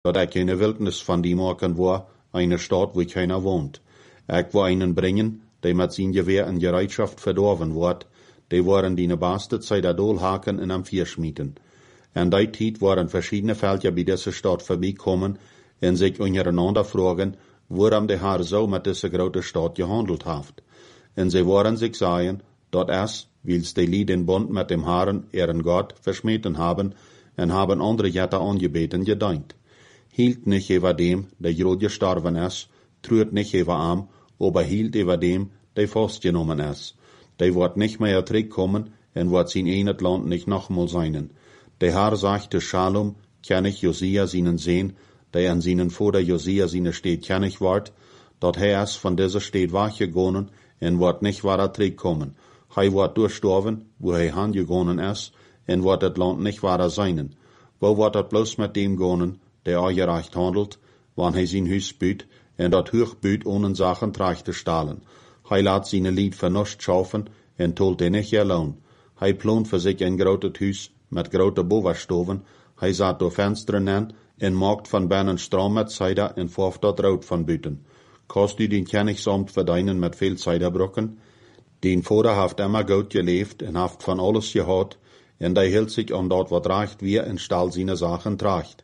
dat ik eine Wildnis van die maken war, eine Stadt, wo keiner wohnt. Ik wil einen brengen, die met zijn Gewehr in Gereitschaft verdorven wordt, die waren die baste Zeit der Dolhaken in am Vierschmieden. En die tijd waren verschiedene Veldje bij deze stad voorbijkomen en zich ondereinander vragen, waarom de Heer zo met deze grote stad gehandeld heeft. En ze waren zich zeggen, dat es, wils die Lied den Bund mit dem Herrn, ihren Gott, verschmeten haben, en haben andere Jätte angebeten gedient. Hielt nicht über dem, der groot gestorven is, treurt nicht über am, aber hielt über dem, der festgenommen is. Der wird nicht mehr zurückkommen, en wird sein enet Land nicht nochmal sein. Der Herr sagte Shalom, kenn ich Josia seinen Sehn, der an seinen Vater Josia seine Stadt kennig ward, dat er es von dieser Stadt weggegangen, en wird nicht weiter zurückkommen. Hij wird durchstorven, wo hij hangegangen is, en wird het Land nicht weiter sein. Wo wird het bloß mit dem gehen, der ongerecht handelt, wann hij sein Huis büt, en dat Hochbüt ohne Sachen trägt te stahlen. Hij laat seine Lied vernuscht schaffen, en tolt er nicht allein. Hij plant für sich ein grotes Huis, mit grote Bovenstoven, hij zat door vensteren in, en maakt van binnen Strom met Cider, en verft dat rood van buiten. Kost u den Kennigsamt verdienen met veel Ciderbrocken? Den Vater heeft immer goed geleefd en heeft van alles gehad, en hij hield zich aan dat wat recht weer en stal seine Sachen tracht.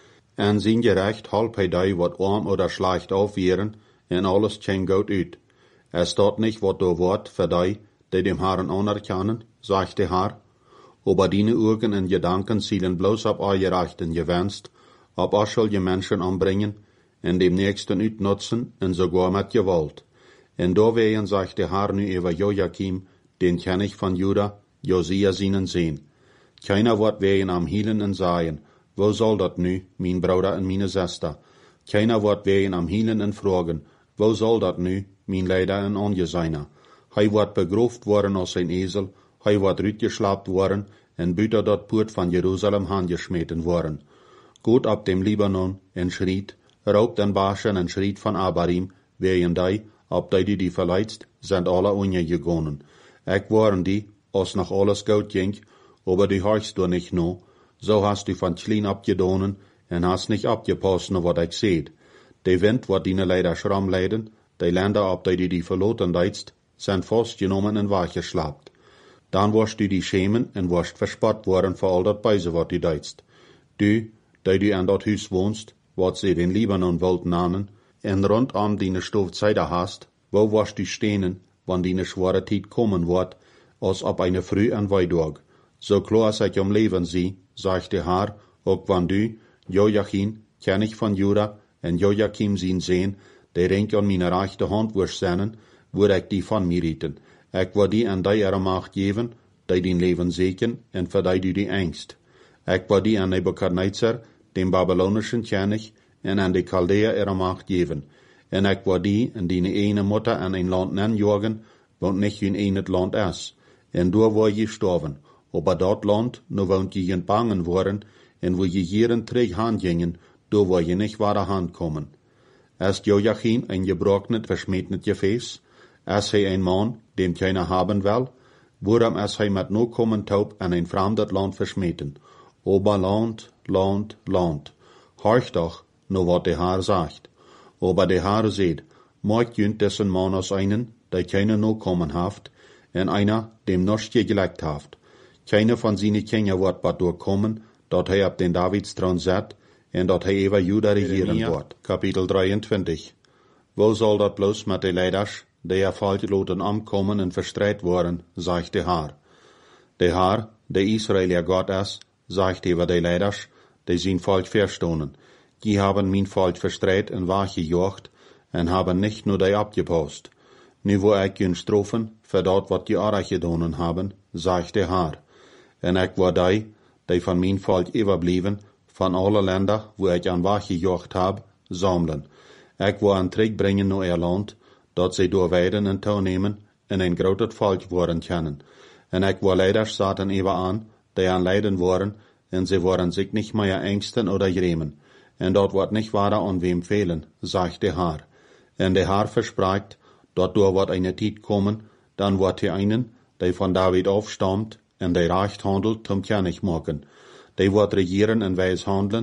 En zijn gerecht halb hij die wat arm oder schlecht aufweren, en alles käm goed uit. Staat nicht wat door wordt voor die dem Herrn anerkennen, sagt der Herr, aber deine Augen en Gedanken zielen bloß op eure Rechten gewenst, op als je Menschen anbringen, en dem Nächsten uitnutzen, en sogar mit Gewalt. En doorwegen sagt der Herr nu über Joachim, den kenn ich von Juda, Josia seinen Sehn. Keiner wird wegen am Hielen en sagen, wo soll dat nu, mein Bruder en meine Schwester? Keiner wird wegen am Hielen en fragen, wo soll dat nu, mein Leider en Angeseiner? Hij wordt begroofd worden als ein Esel, hij wordt uitgeschlapt worden, en buiten dat poort van Jeruzalem handgeschmeten worden. Goed op dem Libanon, en schriet, raubt en Baschen en schriet van Abarim, wegen die, op die verleidst, sind alle ondergegangen. Ik waren die, als nog alles goed ging, aber die horchst du nicht no, so hast du von klein abgedonen, en hast nicht abgepasst no wat ik seht. De Wind wordt die leider schram leiden, de Länder op die verloten deitst, sind vastgenommen en weggeschlapt. Dan wirst du die schämen en wirst verspott worden voor al dat Beise wat du deitst. Du, die an dat Huis wohnst, wat sie den Libanon wollten namen, en rondom die Stoofzijde hast, wo wirst du stehen, wann die schwere Tijd kommen wird, als op eine Früh en Weidorg. So klar als ich am Leben sie, sagt der Herr, ook wann du, Joachim, kenn ich von Juda, en Joachim zien sehen, der ring an meine rechte Hand wirst senden, würde ich die von mir rieten. Ich wil die an die ihre Macht geben, die den Leben segen, en für die du die Angst. Ich wil die an Nebukadnezar, dem babylonischen König, en an die Chaldäer ihre Macht geben. En ich wil die in die eine Mutter an ein Land nenjagen, wo nicht in ein Land ist. En door wo je sterben. Aber dat Land, nur wo je in bangen worden, en wo je jeden Träg handgingen, door wo je nicht weiter handkommen. Ist Joachim ein gebrochenet, verschmetenet Gefäß? Ist hij ein Mann, den keiner haben will? Warum ist hij mit no kommen taub an ein fremdes Land verschmeten? Aber Land, Land, Land. Horch doch, nur wat der Herr sagt. Aber der Herr seht, macht jünt dessen Mann aus einen, der keiner no kommen haft, en einer, dem noch gegelegt haft. Keiner von seine Kinder wird bald durchkommen, dat hij op den Davidstron zet, en dat hij über Juda regieren wird. Kapitel 23. Wo soll dat bloß mit de Leiders, die falsch loten ankommen en verstreit worden, sagt der Herr. Der Herr, der Israel ihr Gott ist, sagt über die Leiders, die sind falsch verstohnen. Die haben mein Volk verstreit en weggejocht, en haben nicht nur die abgepasst. Nu wo ich hun strofen, für dat wat die Arach gedonen haben, sagt der Herr. En ich war die von mein Volk überblieben, von alle Länder, wo ich an weggejocht hab, sammeln. Ich war an Trick bringen nur ihr Land, dat sie doorweiden en toenemen en een groot volk worden können. En ik wil leiders zaten even aan, die aan leiden worden, en sie worden sich nicht mehr ängsten oder grämen. En dat wordt nicht weiter an wem fehlen, sagt der Herr. En der Herr verspricht, dat door wird eine Zeit kommen, dann wird die einen, die von David aufstammt, en die recht handelt, zum König machen. Die wird regieren en wijs handeln,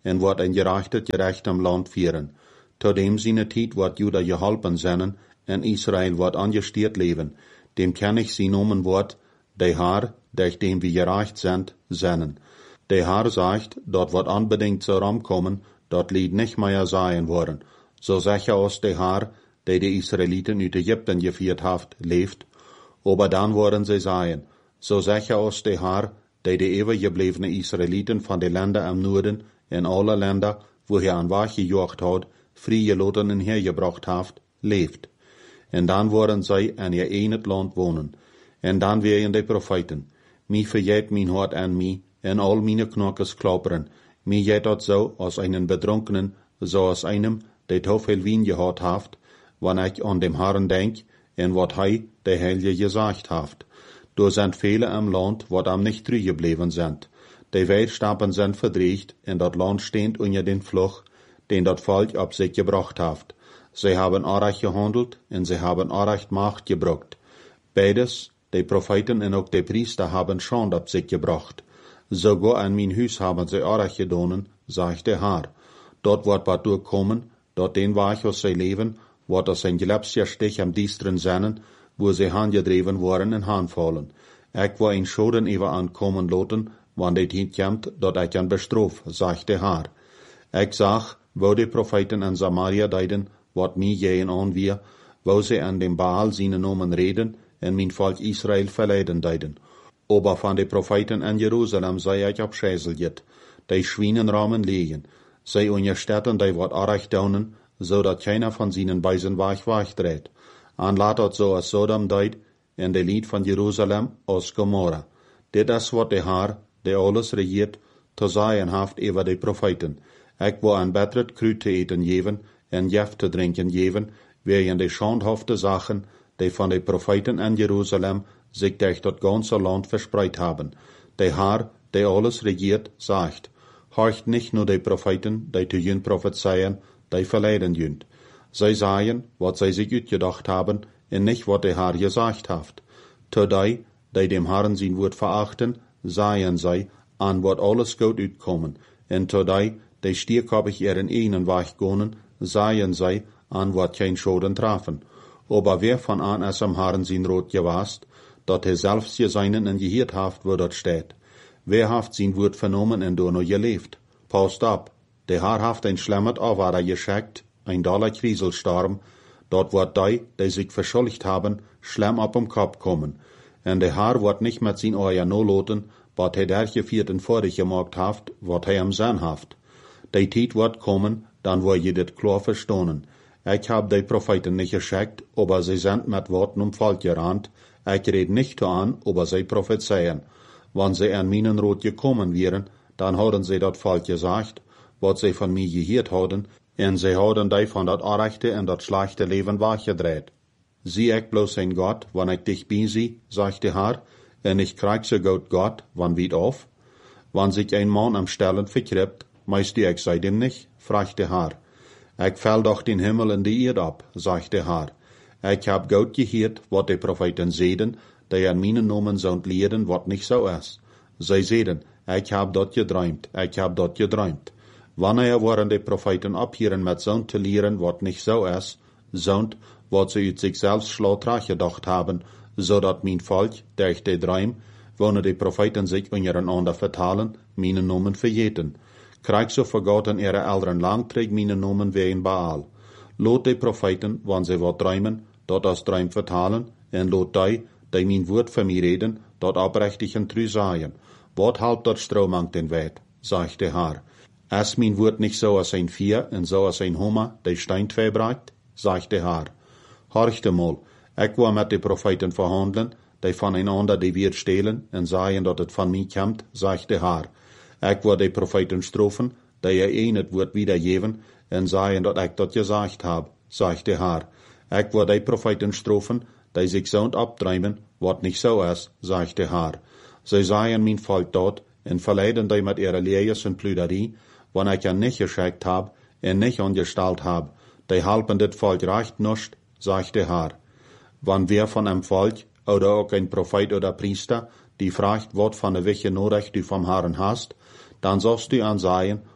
en wordt een gerechtet gerecht am Land vieren. Tot dem seine Tijd wordt Juda geholpen zijn, en Israël wordt angestiert leven. Dem kan ich sie noemen wordt, de Haar, durch dem wir gerecht zijn. De Haar sagt, dort wordt unbedingt zo ramkommen, dort lied nicht mehr sein worden. So sicher als de Haar, die de Israeliten uit Egypten geführt haft, leeft, aber dann worden sie sein. So sicher als de Haar, die de ewig geblevene Israeliten van de Länder am Norden en alle Länder, wo aan weg gejocht hat, vrijgelaten en hergebracht haft, leeft. En dan worden zij in je enig land wonen. En dan weer de profeten. Mi verjet mijn hart aan mij, en al mijn knokkes klapperen. Mi jet dat zo als einen Bedrunkenen, zoals einem, die te veel wien gehad haft, wanneer ik aan dem Herren denk, en wat hij, de Heilige, gezegd haft. Door zijn vele am Land, wat am nicht teruggebleven zijn. De Weidstappen zijn verdreigt, en dat Land steent onder den Fluch, den dat Volk op zich gebracht haft. Zij hebben Arrecht gehandeld, en zij hebben Arrecht Macht gebruikt. Beides, de Propheten en ook de Priester, hebben Schande op zich gebracht. Sogar an mijn huis hebben zij Arrecht gedaan, zegt de Haar. Dort wordt wat doorkomen, dat den Weg aus zij leven, wordt als een gelapsje stich am diesteren zennen, wo zij handgedreven worden en handvallen. Ik wil een schoden even aankomen laten, wanneer dit komt, dat ik een bestroof, zegt de Haar. Ik zag, wo de Propheten in Samaria deiden, wat mij gehen aan weer, wo zij aan dem Baal zijn nomen reden, en mijn volk Israël verleiden deiden. Aber van de Propheten in Jerusalem sei ik abscheißelget, die Schwienenrahmen legen, zij unterstetten die wat Arrecht daunen, zodat keiner van seinen Beisen wegdreht. En laat het zo als Sodom deed, en de lied van Jerusalem als Gomorra. Dit is wat de Haar, die alles regiert, te zeggen haft over de Propheten. Ik wil een beter kruid te eten geven, en jef te drinken geven, wegen de schandhafte Sachen, die van de Propheten in Jerusalem zich durch dat ganze Land verspreid haben. De Haar, die alles regiert, sagt, horcht nicht nur de Propheten, die zu jün prophezeien, die verleiden jünt. Zij sagen, wat zij sich uitgedacht haben, en nicht wat de Haar gesagt haft. Zu die dem Herrn sein Wort verachten, sagen zij, an wat alles gut uitkommen. En zu die stierkopig ihren einen Weg gonen, sagen zij, an wat kein Schoden trafen. Aber wer von an es am Herrn sein Rot gewast, dat hij selbst seinen en gehiert haft, wo dat steht. Wer haft sein Wort vernommen en door noch geleeft? Passt ab, de Haar haft ein schlemmet Avara geschickt, ein daler Kriselstorm, dort wordt die sich verschuldigt haben, schlemm ab um Kopf kommen. En de Haar wordt nicht met zijn oor no loten, wat hij der gevierten vorig gemaakt haft, wat hij am Sinn haft. Die Tijd wordt kommen, dan wordt je dit klar verstonen. Ik hab die Propheten nicht geschickt, aber sie sind mit Worten um Volk gerannt. Ich red nicht an, aber sie prophezeien. Wann sie an meinen Rot gekommen wären, dann hadden sie dat Volk gesagt, wat sie von mir gehört hadden, en sie hadden die von dat Arrechte en dat schlechte Leben weggedreht. Zie ik bloß ein Gott, wann ich dich bei sie, sagt de Haar, en ich krieg so gut Gott, wann weit auf? Wann sich ein Mann am Stellen verkriegt, meist ich sei dem nicht, fragt de Haar. Ik fell doch den Himmel en die Erde ab, sagt de Haar. Ik hab gut gehört, wat de Propheten zeden, die an meinen Namen zouden lehren, wat nicht so is. Zij zeden, ik hab dat gedräumt, ik hab dat gedräumt. Wanneer waren de Propheten abhieren met zo'n te lehren, wat nicht so is, zo'n wat ze uit zich selbst schlautrach gedacht haben, zodat mijn volk, durch de Traum, wanneer de Propheten sich untereinander vertalen, meinen Namen vergeten. Krijg so vergoten ihre Eltern langträg meinen Namen wie ein Baal. Lot de Propheten, wann sie wat träumen, dat als Traum vertalen, en lot die mein Wort für mich reden, dat oprechtig en true sagen. Wat halb dat Strohmank den Weit, sagt de Haar. Es mein Wort nicht so als ein Vier en so als ein Hummer, die Stein verbreitet, sagt de Haar. Horchte mal, ich will mit de Propheten verhandeln, die voneinander die Wort stehlen en sagen, dat het van mij kommt, sagt de Haar. Ich will de Propheten strofen, die het Wort wiedergeben, en sagen, dat ich dat gesagt hab, sagt de Haar. Ich will de Propheten strofen, die sich so abtreiben, wat nicht so is, sagt de Haar. Sie sagen mein Volk dort, en verleiden die mit ihrer Lehres und Plüderie, wann ich ja nicht geschickt hab, en nicht angestellt hab, die halpen dit Volk recht nicht, sagt de Haar. Wann wer von einem Volk, oder auch ein Prophet oder Priester, die fragt, wat von der Wiche nodig du vom Herrn hast, dann sollst du an sagen,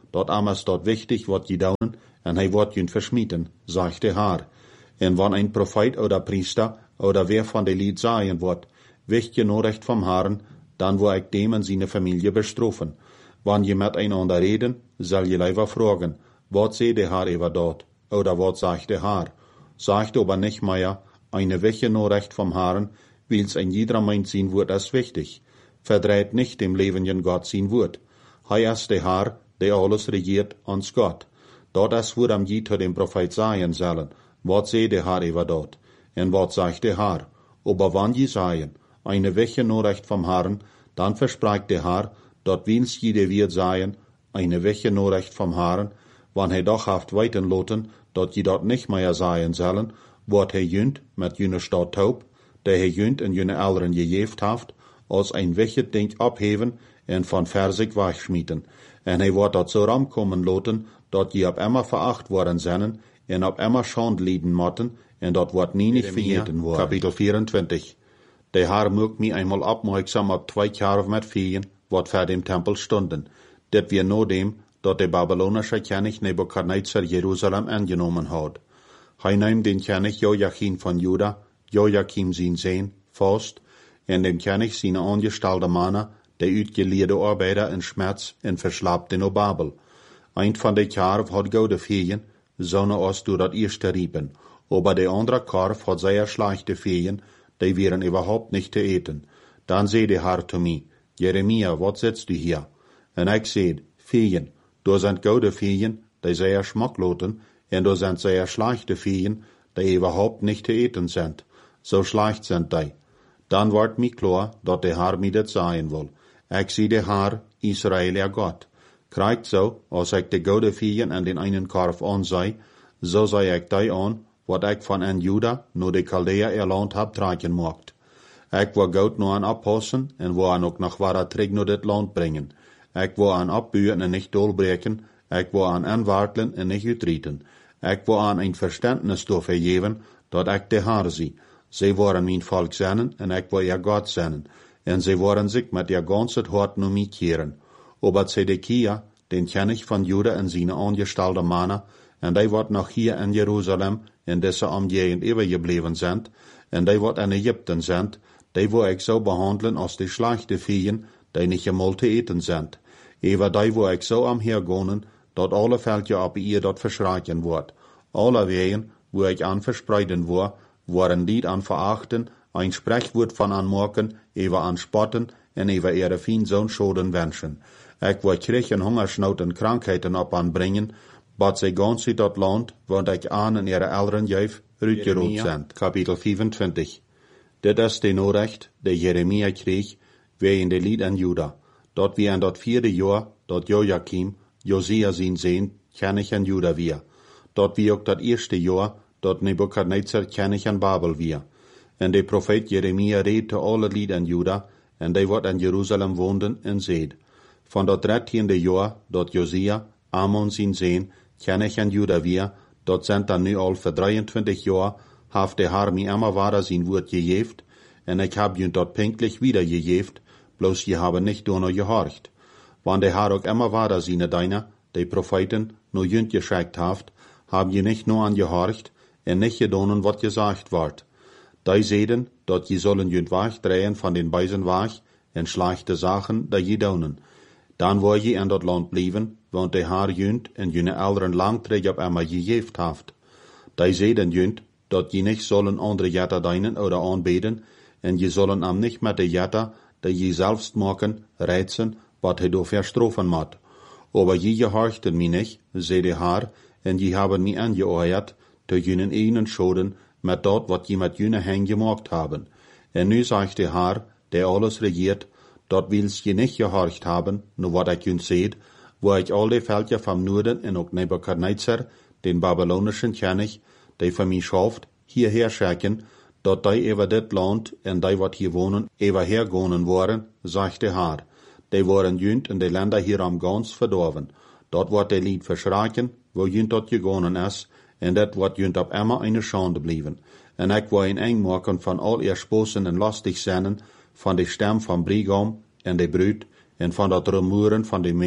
dort amas dort wichtig wat je daunen, en hij wordt jun versmieten, zegt de Haar. En wanneer een profeet oder priester oder wer van de lied zijn wordt, wicht je no recht vom Haaren, dan wil ik dem en zijn familie bestrafen. Wanneer je met einander reden, zal je liever vragen, wat zei de Haar über dort, oder wat zegt de Haar. Sagt aber nicht mehr, eine Wäche no recht vom Haaren, wils ein jeder meint sein Wort als wichtig. Verdreht nicht dem lebenden Gott sein Wort. Hij ist der Haar, der alles regiert, ans Gott. Dort es wird am je zu dem Prophet sagen sollen, wat sei der Haar über dort, en wat sagt der Haar. Aber wann je sagen, eine Wäche no recht vom Haaren, dann verspricht der Haar, dort wils jeder wird sagen, eine Wäche no recht vom Haaren, wann hij doch haft weiten loten, dort je dort nicht mehr sagen sollen, wat hij jünt met jene Stadt taub, der hij jünt in jene Eltern gejeft haft, als ein Wäche Ding abheven en van Versig wegschmieten. En hij wordt dat zo ram kommen loten, dat je op emmer veracht worden zijn, en op emmer schand lieden motten, en dat wordt nie nicht vergeten worden. Kapitel 24. De Haar mögt mi einmal abmerksam op 2 Jahre met Feen, wat ver dem Tempel stunden. Dit wir no dem, dat de babylonische König Nebukadnezar Jerusalem angenommen had. Hij nahm den König Joachim von Juda, Joachim zijn Sohn, vast, en dem König seine angestellte Manner, der uitgeleerde Arbeiter in Schmerz en verslaapt in Babel. Ein van de Karf had gouden Feen, zonne als door dat eerste riepen, aber de andere Karf had sehr schlechte Feen, die wären überhaupt nicht zu eten. Dann zei de Haar zu mir, Jeremia, wat sitzt du hier? En ik zei, Feen, da sind gouden Feen, die sehr schmackloten, en da sind sehr schlechte Feen, die überhaupt nicht zu eten sind. So schlecht sind die. Dann wordt mir klar, dat de Haar mir dat sagen will. Ik zie de Haar, Israël ja Gott. Krijgt zo, als ik de gouden Feen en den einen Karf ansei, so sei ik die an, wat ik van en Juda, no de Chaldea erland hab tragen mocht. Ik wil goud no aan oppassen, en wil aan ook nog wara terug no dit land brengen. Ik wil aan opbuien en niet dolbreken, ik wil aan aanwartelen en niet uitrieten. Ik wil aan een verständnis doorvergeven, dat ik de Haar zie. Zij waren mijn volk zijn, en ik wil ihr Gott zijn. En zij waren zich met ihr ganzes Hart no mij keren. Aber Zedekia, den König von Juda en seine angestellte Männer, en die wat noch hier in Jerusalem, in deze omgegend übergebleven sind, en die wat in Ägypten sind, die wil ik zo behandelen als die schlechte Viehen, die nicht einmal te eten sind. Ewer die wil ik zo amhergonen, dat alle Völker op ihr dort verschreien wordt. Alle wegen, wo ik an verspreiden wordt, worden die an verachten, ein Sprechwort von anmerken, ewer an spotten, en ewer ihre Fien zo'n schoden wenschen. Ik wil Krieg en Hungersnood en Krankheiten op aanbrengen, wat zij gans uit dat land, want ik aan en ihre Eltern juif uitgeroeid zijn. Kapitel 25. Dit is de Norecht, de Jeremia kreeg, wie in de lied en Juda. Dat wie in dat 4e jaar, dat Joachim, Josia zijn Sohn, König in Juda weer. Dat wie ook dat 1e jaar, dat Nebukadnezar König in Babel weer. En de profeet Jeremia reed te alle lied in Juda, en die wat in Jeruzalem woonden en zeed. Van dat 13e jaar, dat Josia, Amon zijn Sohn, König in Juda weer, dat zijn dan nu al voor 23 jaar, heeft de Haar mij immer wara zijn woord gegeeft, en ik heb je dat pinklich wieder gegeeft, bloß je hebben nicht dono gehorcht. Want de Haar ook immer wara zijn deiner, die Propheten, no jünt geschickt heeft, heb je nicht nur an gehorcht, en nicht gedonen wat gesagt wordt. Die zeiden, dat je sollen jünt wegdrehen van den beisen weg, en schlechte Sachen, die je donen. Dan wil je in dat land blijven, want de Haar jünt en jene Eltern lang terug op emmer gegeeft heeft. Die zeiden jünt, dat je nicht sollen andere Jetter dienen oder aanbeden, en je sollen am nicht met de Jetter, die je selbst maken, reizen, wat hij door verstrofen moet. Aber je gehorchten mij nicht, zei de Haar, en je hebben mij aangeoord, te jenen einen schoden, met dat wat je met jene hen gemaakt hebben. En nu zegt de Haar, der alles regiert, dat wils je nicht gehorcht haben, nur wat ik jun seht, wo ik al de Völker vom Norden en ook Nebukadnezar, den babylonischen König, die von mij schafft, hierher schicken, dat die over dit land en die wat hier wohnen, over hergonen worden, zegt de Haar. Die worden jünt in de Länder hier am ganz verdorven. Dat wordt de lied verschraken, wo jünt dat gegonen is, en dat wordt jünt op immer eine Schande blijven. En ik wil een eng maken van al ihr sposen en lastig zinnen, van de stem van Brigam en de bruid, en van dat rumoeren van de meel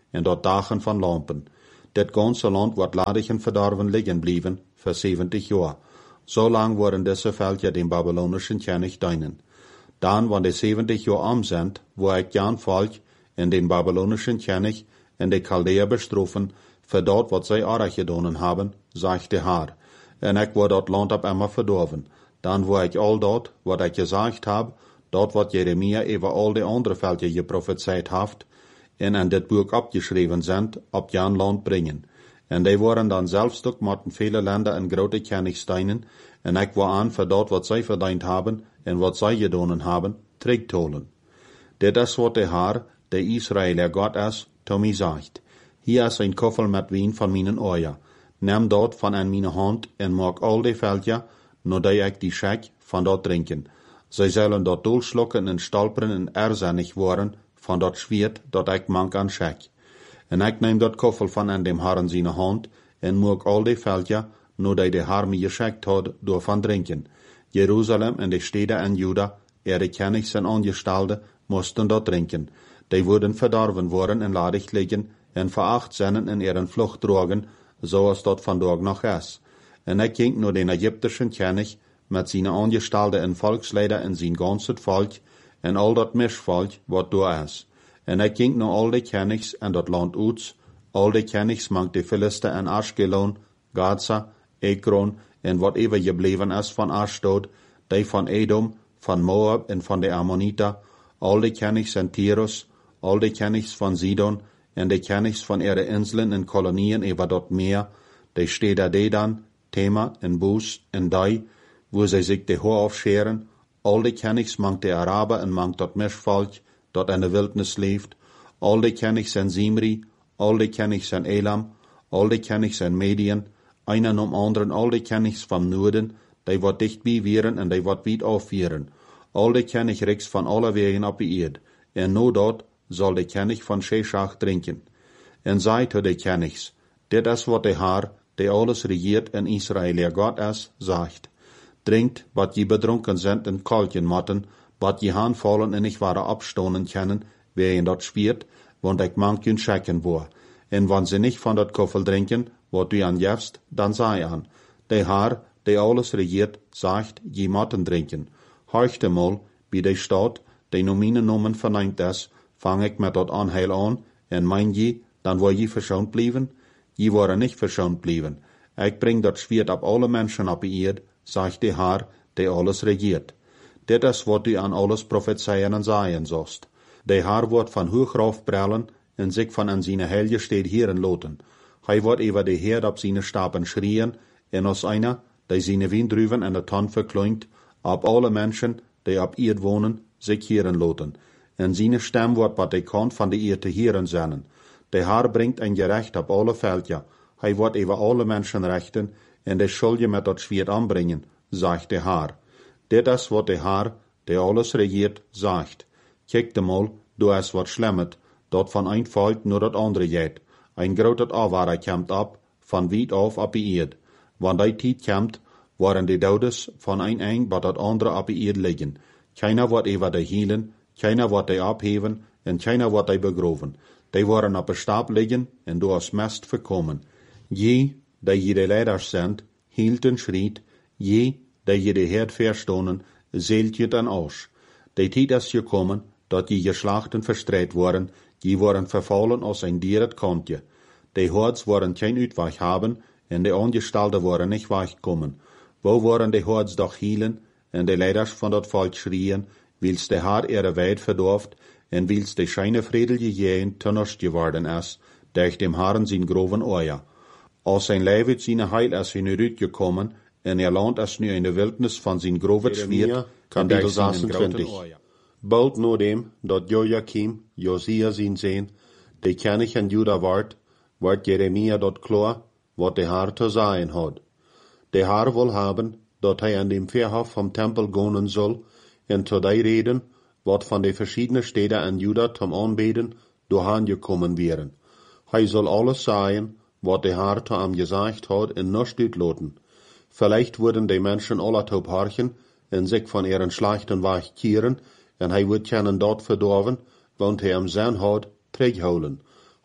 en dort dagen van lampen. Dat ganze land wordt ladig en verdorven liggen blijven voor 70 jaar. So lang worden deze Völker dem babylonischen König dienen. Dan, wanneer de 70 jaar om zijn, wo ik jan Volk en den babylonischen König en de Chaldäer bestroffen, voor dat wat zij arg gedaan hebben, zegt de Heer. En ik word dat land op immer verdorven. Dan wo ik al dat, wat ik gezegd heb, dat wat Jeremia over al de andere Völker geprophezeit heeft, en in dit boek opgeschreven zijn, op jan land brengen. En die worden dan zelfs ook met vele landen en grote Königs dienen, en ik wil aan voor dat wat zij verdiend hebben, en wat zij gedaan hebben, terugtolen. Dit is wat de Heer, de Israël God is, tot mij zegt. Hier is een koffel met wijn van mijn oor. Neem dat van in mijn hand en maak al die Völker, nadat ik die schek van dat drinken. Zij zullen dat doelslokken en stolperen en erzinnig worden van dat zwiert dat ik mank aan schek. En ik neem dat koffel van in dem Herren zijn hand en maak al die Völker, nadat de Heer mij geschekt had, door van drinken. Jeruzalem en de steden in Juda, de Königs en Angestalten, moesten dat drinken. Die worden verdorven worden en ladig liggen en veracht zijn en ihren vlucht drogen, zoals dat vandaag nog is. En ik ging naar den Egyptischen König met zijn Angestalten en volksleider en zijn ganze volk en al dat mischvolk wat daar is. En ik ging naar al de Königs en dat land uit, al de Königs mank de Philister en Ashkelon, Gaza, Ekron en wat ever gebleven is van Ashdod, die van Edom, van Moab en van de Ammoniter, al de Königs en Tyrus, al de Königs van Sidon en de Königs van ihre Inseln en Kolonien über dat Meer, de steden Dedan, Tema en Bus en Dai, wo zij zich de Haar aufscheren, al de Königs mank de Araber en mank dat Mischvolk, dat in de Wildnis leeft, al de Königs en Zimri, al de Königs en Elam, al de Königs en Medien, einer om anderen al de Königs van Noorden, die wat dichtbij vieren en die wat wiet aufvieren, al de Königs van alle wegen op de eerd, en no dat zal de König van Sheshach drinken. En zei tot de Königs, dit is wat de Heer, die alles regiert in Israël God is, zegt. Drinkt, wat je bedronken zijn en kalken matten, wat je aanvallen en niet waren opstonen kennen, wie je dat spiert, want ik mank je schekken voor. En wanneer ze niet van dat koffel drinken, wat u aan jefst, dan zei aan. De Heer, die alles regiert, zegt, je matten drinken. Horchte mal, bij de stad, die no mijn nomen verneemt is, vang ik met dat aanheil aan, en mein je, dan word je verschoond blijven? Je worden niet verschoond blijven. Ik breng dat zwiert op alle mensen op de eerd, zegt de Heer, die alles regiert. Dit is wat u aan alles profetieën en zaaien zost. De Heer wordt van hoog rauf brellen en zich van in zijn heilige stad heren loten. Hij wordt over de Heer op zijn stapen schrien, en als einer, die zijn windruven en de ton verkleint, op alle mensen, die op eerd wonen, zich heren loten. En zijn stem wordt wat de kant van de eerd te heren zijn. De Heer brengt een gerecht op alle Völker. Hij wordt over alle mensen rechten, en de zul je met dat zwiert aanbrengen, zegt de Heer. Dit is wat de Heer, die alles regiert, zegt. Kijk de mal, du is wat schlemmet, dat van een volk naar dat andere gaat. Een groot afwaarde komt op, van wiet af op de eerd. Wanneer die tijd komt, worden de dodes van een wat dat andere op de eerd liggen. Keiner wordt over de hielen, keiner wordt die opheven, en keiner wordt die begroven. Die worden op een stap liggen, en door als mest verkomen. Je, die je de leiders zendt, hield en schriet, je, die je de Heer verstonen, zeelt je dan aus. De tijd is gekomen, dat je geslachten verstrijd worden, die worden vervallen als een dier het kantje. De hords worden geen uitweg hebben, en de Angestalten worden niet wegkomen. Wo worden de hords doch hielen, en de leiders van dat volk schrien, wils de Heer ihre wijd verdorft, en wils de scheine vredelige jeen tennerst geworden is, durch dem Herren zijn groven oor. Als zijn lijf uit zijn heil is uitgekomen, en land is nu in de wildnis van zijn grove zwiert, kapitel 26. Bald na dem, dat Joachim, Josia zijn zeen, de König in Juda wordt Jeremia dat klaar, wat de Heer te zeggen had. De Heer wil hebben, dat hij aan dem Verhof vom Tempel gaan zal, en te die reden, wat van de verschiedene steden in Juda zum aanbeden, doorheen gekommen wären. Hij zal alles zeggen, wat de Heer te hem gezegd had, en nicht uitlaten. Vielleicht würden die Menschen alle taub horchen, en zich van ihren schlechten Weg kehren, en hij wordt kennen dat verdorven, want hij hem zijn had, terughouden.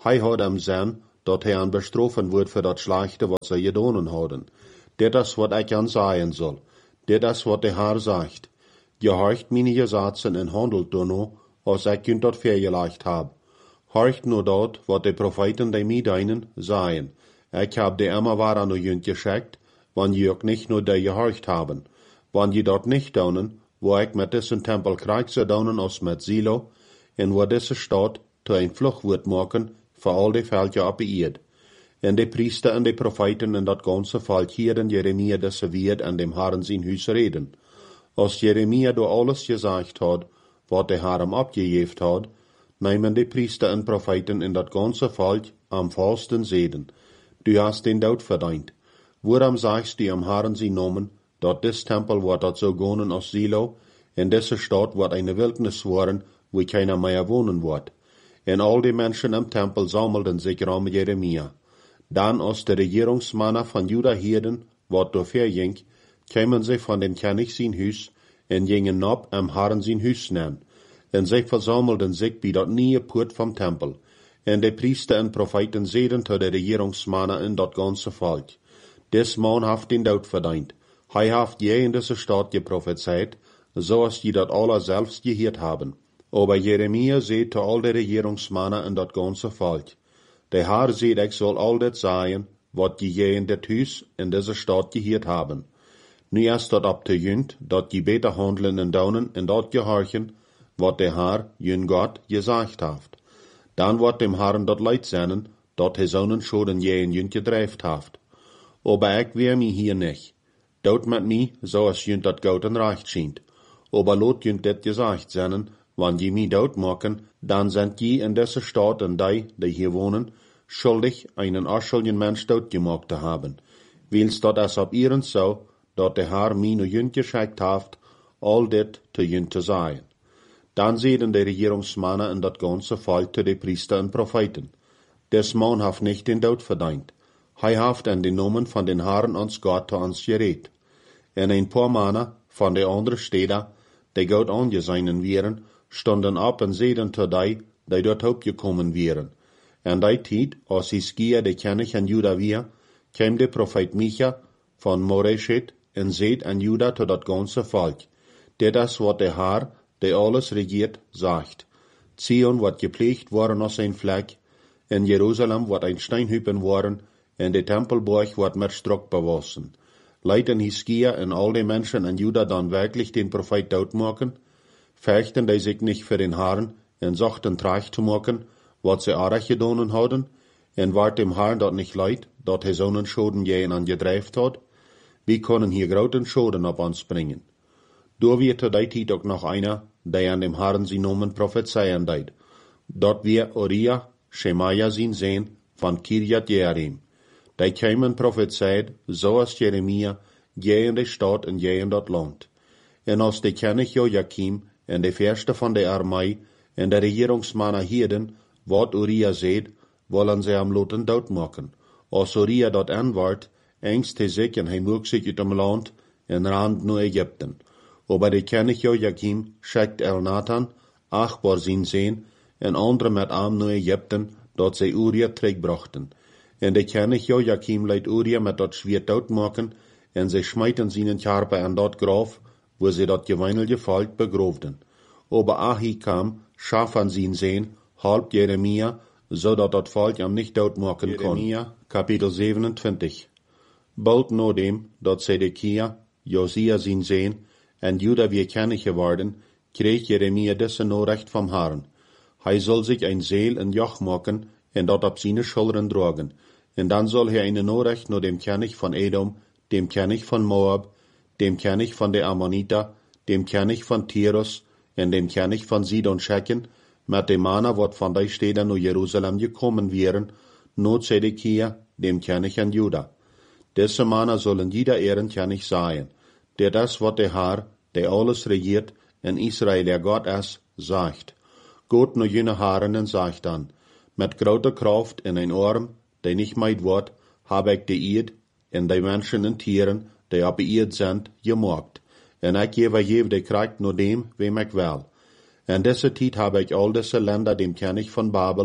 Hij had am zijn, dat hij aan bestrafen wordt voor dat slechte wat ze gedaan hadden. Dit is wat ik aan zeggen zal. Dit is wat de Heer zegt. Je horcht meine Gesetzen en handelt daarno, als ik je dat vergelegd heb. Horcht nur dat, wat de profeten die mij dienen, zeggen. Ik heb de immer waar aan u geschickt, wanneer je ook niet nur die gehorcht hebben. Wanneer je dat niet doen, wo ik met diesen Tempel krijg ze doen als met Silo, en wo diese Stadt te een vlucht wordt maken, voor al die veldje op de eerd. En de priester en de profeten en dat ganze volk hielden Jeremia deze woord aan dem Herren zijn huis reden. Als Jeremia door alles gezegd had, wat de Heer hem opgegeven had, nemen de priester en profeten en dat ganze volk am vasten zeden. Du hast den dood verdient. Waarom sagst du am Herren zijn namen, dat dis Tempel wordt dat zo gonen als Silo, en deze stad wordt eine Wildnis worden, wo keiner mehr wohnen wordt. En al die Menschen im Tempel sammelten sich um Jeremia. Dan als de regierungsmannen van Juda hielden, wat doorverging, kwamen sie van den König zijn huis, en gingen op am Herren zijn huis nemen. En zij versammelten zich bij dat nieuwe poort vom Tempel. En de priester en profeten zeiden tot de regierungsmannen en dat ganze volk. Des man heeft den dood verdient. Hij heeft je in deze stad geprophezeit, zoals je dat alle zelfs gehoord hebben. Aber Jeremia zei tot al de regierungsmannen en dat ganze volk. De Heer zei, ik zal al dit zeggen, wat je in dit huis in deze stad gehoord hebben. Nu is dat op te junt, dat je beter handelen en doen en dat gehorchen, wat de Heer, jun God, gezegd heeft. Dan wordt dem Herren dat leid zijn, dat hij zonen schoden je in jun gedreifd heeft. Aber ik weer mij hier niet. Dood met mij, zoals junt dat goud en recht schijnt. Aber lot junt dit gezegd zijn, wanneer je mij dood maken, dan zijn je in deze stad en die hier wonen, schuldig einen afschuldigen Mensch doodgemaakt te hebben. Wils dat es op ihren zo, dat de Heer mij nu junt geschickt heeft, al dit te junt te zeggen. Dan zeiden de regierungsmannen en dat ganze volk te de priester en profeten. Des man heeft nicht den dood verdient. Hij heeft in de namen van den Herren ons God te ons gereed. En een paar mannen van de andere steden, die God aangezien wären, stonden op en zeiden te die dort opgekommen wären. En die tijd, als Hiskia de König in Juda weer, kwam de profeet Micha van Moreshet en zeid aan Juda tot dat ganze volk. Dit is wat de Heer, die alles regiert, zegt. Zion wordt gepleegd worden als een vlek, en Jeruzalem wordt een steinhüpen worden, en de Tempelborg wordt met strok bewassen. Leiden Hiskia en al die Menschen in Juda dan wirklich den Prophet doodmaken? Fechten die sich nicht für den Herrn en zochten traag te maken, wat ze aardig gedaan hadden, en waard dem Herrn dat nicht leid, dat hij zo'n schoden je aan gedreifd had? Wie können hier groten schoden op ons brengen? Door wird er die tijd ook nog einer, die an dem Herrn zijn namen prophezeien deed. Dat wir Uriah, Shemaia zijn zoon, van Kirjat Jearim. Die kwamen prophezeid, zoals Jeremia, je in de stad en je in dat land. En als de König Joachim en de verste van de armee en de regierungsmannen hielden, wat Uriah zeid, wollen ze hem laten doodmaken. Als Uriah dat aanwaart, engst hij zich en hij moeg zich uit hem land en rand naar Egypten. Aber de König Joachim schickt Elnathan, Achbar zijn zoon, en andere met hem naar Egypten, dat zij Uriah terugbrachten. En de König Joachim leidt Uriah met dat zwierd doodmaken, en zij smijten zijn Karpe aan dat graf, wo sie dat geweinige volk begroofden. Aber Ahikam, Schafan zijn zoon, halb Jeremia, zodat dat volk hem niet doodmaken kon. Jeremia, kapitel 27. Bald na dem, dat Zedekia, Josia zijn zoon, en Juda weer König geworden, kreeg Jeremia deze Nachricht vom Herrn. Hij zal zich een Seel en Joch maken, en dat op zijn Schultern dragen. En dan zal hij eine Nachricht naar dem König van Edom, dem König van Moab, dem König van de Ammoniter, dem König van Tyrus, en dem König van Sidon schicken, met de mannen wat van die steden naar Jeruzalem gekommen wären, naar Zedekia, dem König in Juda. Deze mannen zullen jeder ihren König sein. Dit is wat de Heer, die alles regiert, en Israël der Gott is, sagt. Gott naar jene Herren en zegt dan, met grote kracht en een arm, die niet meid wordt, heb ik de eerd en de mensen en tieren, die op de eerd zijn, gemaakt. En ik geef de kracht naar dem, wem ik wil. En deze tijd heb ik al deze Länder dem König van Babel,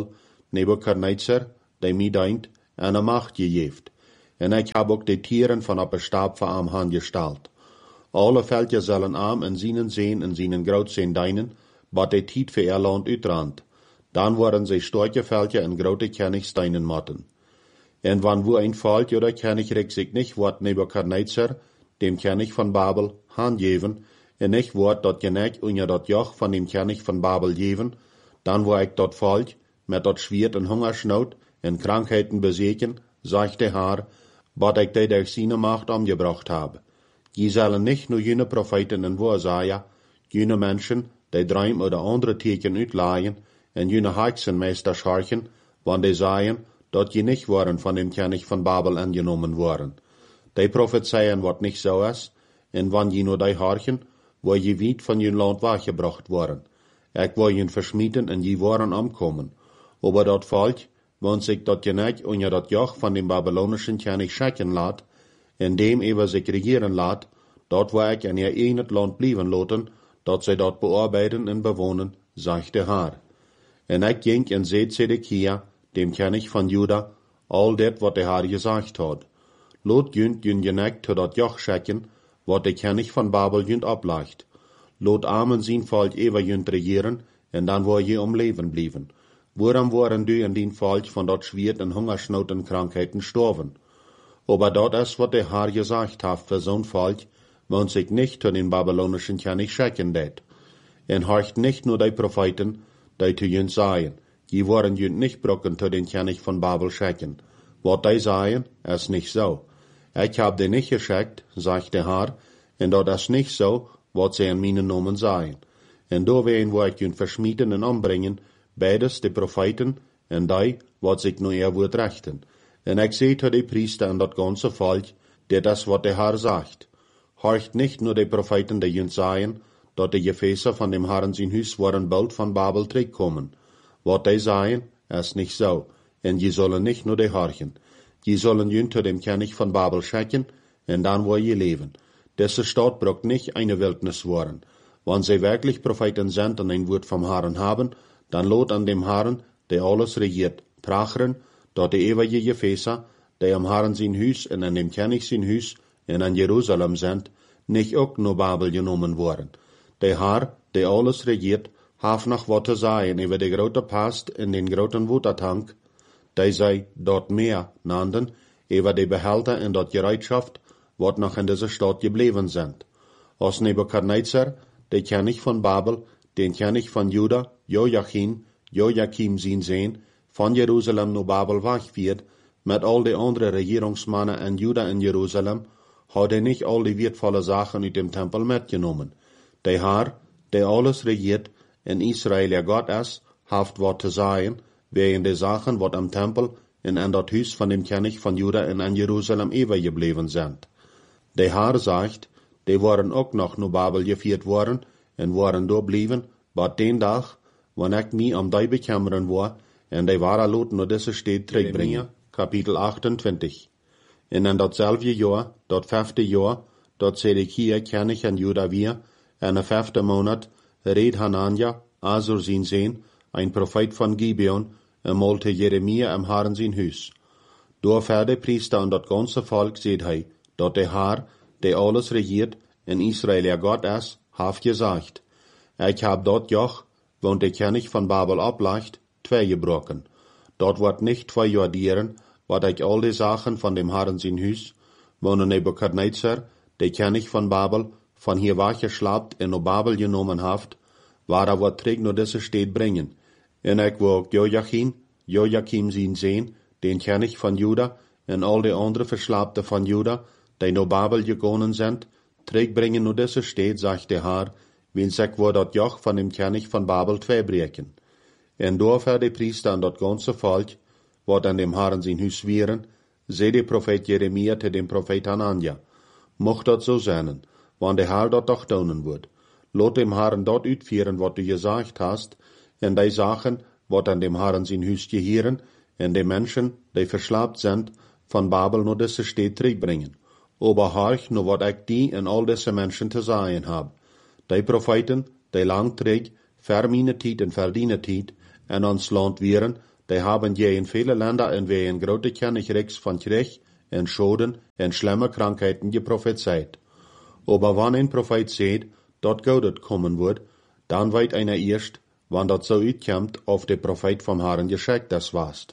Nebukadnezar, die mij deint, eine Macht gegeven. En ik heb ook de tieren van op een stab voor am hand gestalt. Alle Völker zullen am in seinen sehen, in seinen groot zijn deinen, wat de tijd voor ihr land uitrandt. Dan worden sie starke Völker en grote König steinen motten. En wann wo ein Volk oder Königreich sich nicht wird Nebukadnezar, dem König von Babel, handgeven, en nicht wird dort geneig unter dort Joch von dem König von Babel geben, dann wo ich dort Volk mit dort Schwert und Hungersnot en Krankheiten besiegen, sagt der Herr, wat ich die durch seine Macht umgebracht habe. Die sollen nicht nur jene Propheten en Wahrsager, jene Menschen, die Träume oder andere Teken uitleihen, en jene Hexenmeister scharchen, wann die sagen, dat je nicht waren von dem König von Babel angenommen worden. Die prophezeien wat nicht so ist, en wann je nur die harchen, wo je weit von je Land weggebracht worden. Ich will je verschmieden en je waren umkommen. Aber dat Volk, wenn sich dat geneig unter dat Joch von dem babylonischen König schrecken lässt, in dem er sich regieren lässt, dort wo ich in ihr eigenes Land blieben lassen, dat sie dort bearbeiten en bewohnen, sagt der Herr. En ich ging en seht Zedekia, dem König von Juda, all det wat der Herr gesagt hat. Lot jünt jün geneigt zu dat Joch schecken, wat der König von Babel jünt ableicht. Lot armen sein Volk ewer jünt regieren, en dan wo je om Leben blieben. Woran waren du in din Volk von dort Schwert en Hungersnot en Krankheiten storven? Aber dort ist, wat der Herr gesagt hat für so'n Volk, wenn sich nicht zu den babylonischen König schecken det. En horcht nicht nur die Propheten, die zu jünt seien, die waren jünt nicht brocken zu den König von Babel schecken. Wat die seien, ist nicht so. Ich hab die nicht gescheckt, sagt der Herr, en dat ist nicht so, wat sie in meinen Namen seien. En da werden wo ich jünt verschmieden en umbringen, beides die Propheten, en die, wat sich nur ihr Wort rechten. En ich seh zu die Priester en dat ganze Volk, der das, wat der Herr sagt. Horcht nicht nur die Propheten, die jünt seien, dat die Gefäße von dem Herrn sein Hus waren bald von Babel zurückkommen. Wat die seien, ist nicht so. En je sollen nicht nur die horchen. Je sollen jünt zu dem König von Babel schecken, en dann wo je leben. Diese Stadt braucht nicht eine Wildnis worden. Wenn sie wirklich Propheten sind und ein Wort vom Herrn haben, dann lot an dem Herrn, der alles regiert, prachern, dort die ewige Gefäße, die am Herrn sein Hus und an dem König sein Hus und an Jerusalem sind, nicht auch nur Babel genommen worden. Der Herr, der alles regiert, hat noch was zu sagen über die große Past in den großen Watertank, die sei dort mehr nannten, über die Behälter in dort Gereitschaft, wat noch in dieser Stadt geblieben sind. Als Nebukadnezar, der König von Babel, den König von Juda, Joachim sein sehen, von Jerusalem nach Babel wegführt, mit all die anderen Regierungsmannen in Juda in Jerusalem, hat er nicht all die wertvolle Sachen aus dem Tempel mitgenommen. Der Herr, der alles regiert, in Israel ja Gott ist, haft wat zu sagen, wegen der Sachen, wat am Tempel in das Hus von dem König von Juda in Jerusalem ewig geblieben sind. Der Herr sagt, die waren auch noch nach Babel geführt worden und waren da blieben, bis den Tag, wenn ich mich die bekümmern war, und die waren lot nur diese Stadt zurückbringen. Kapitel 28. In dasselbe Jahr, das 5. Jahr, dat Zedekia König in Juda wir, in der 5. Monat, red Hanania, Asur sein Sehn, ein Prophet von Gibeon, malte Jeremia am Herrn sein Hus. Durch der Priester und das ganze Volk seht hei, dat der Herr, der alles regiert, in Israel ja Gott ist, hat gesagt, ich hab dort Joch, wo der König von Babel ableicht, zwei gebrochen. Dort wird nicht 2 Jordieren, wat ich all die Sachen von dem Herrn sein Hus, wo Nebukadnezar, der König von Babel, von hier weggeschlappt in Babel genommen haft, war wat trägt nur diese Stadt bringen. En ich wo Joachim sein sehen, den König von Juda, und all die anderen Verschlappte von Juda, die nach Babel gegangen sind, trägt bringen nur diese Stadt, sagt der Herr, wenn sich wo dat Joch von dem König von Babel brechen. En dafür die Priester und das ganze Volk, wat an dem Herrn sein Hus wären, seh der Prophet Jeremia zu dem Prophet Hanania. Mocht dat so sein, wann der Herr dat doch tun wird. Lot dem Herrn dort uitführen, wat du gesagt hast, en die Sachen, wat an dem Herrn sein Hus gehören, en die Menschen, die verschlappt sind, von Babel nur diese Stadt zurückbringen. Aber horch nur wat ich die en all diese Menschen zu sagen hab. Die Propheten, die lang trägt, für meine Tiet en für deine Tiet, en ons Land wären, die haben je in viele Länder en wie een grote Königreichs van Krieg en Schoden en schlimme Krankheiten geprophezeit. Aber wann ein Prophet seht, dort Gott kommen wird, dann weit einer erst, wann dat so uitkommt, auf de Prophet vom Herrn geschickt das warst.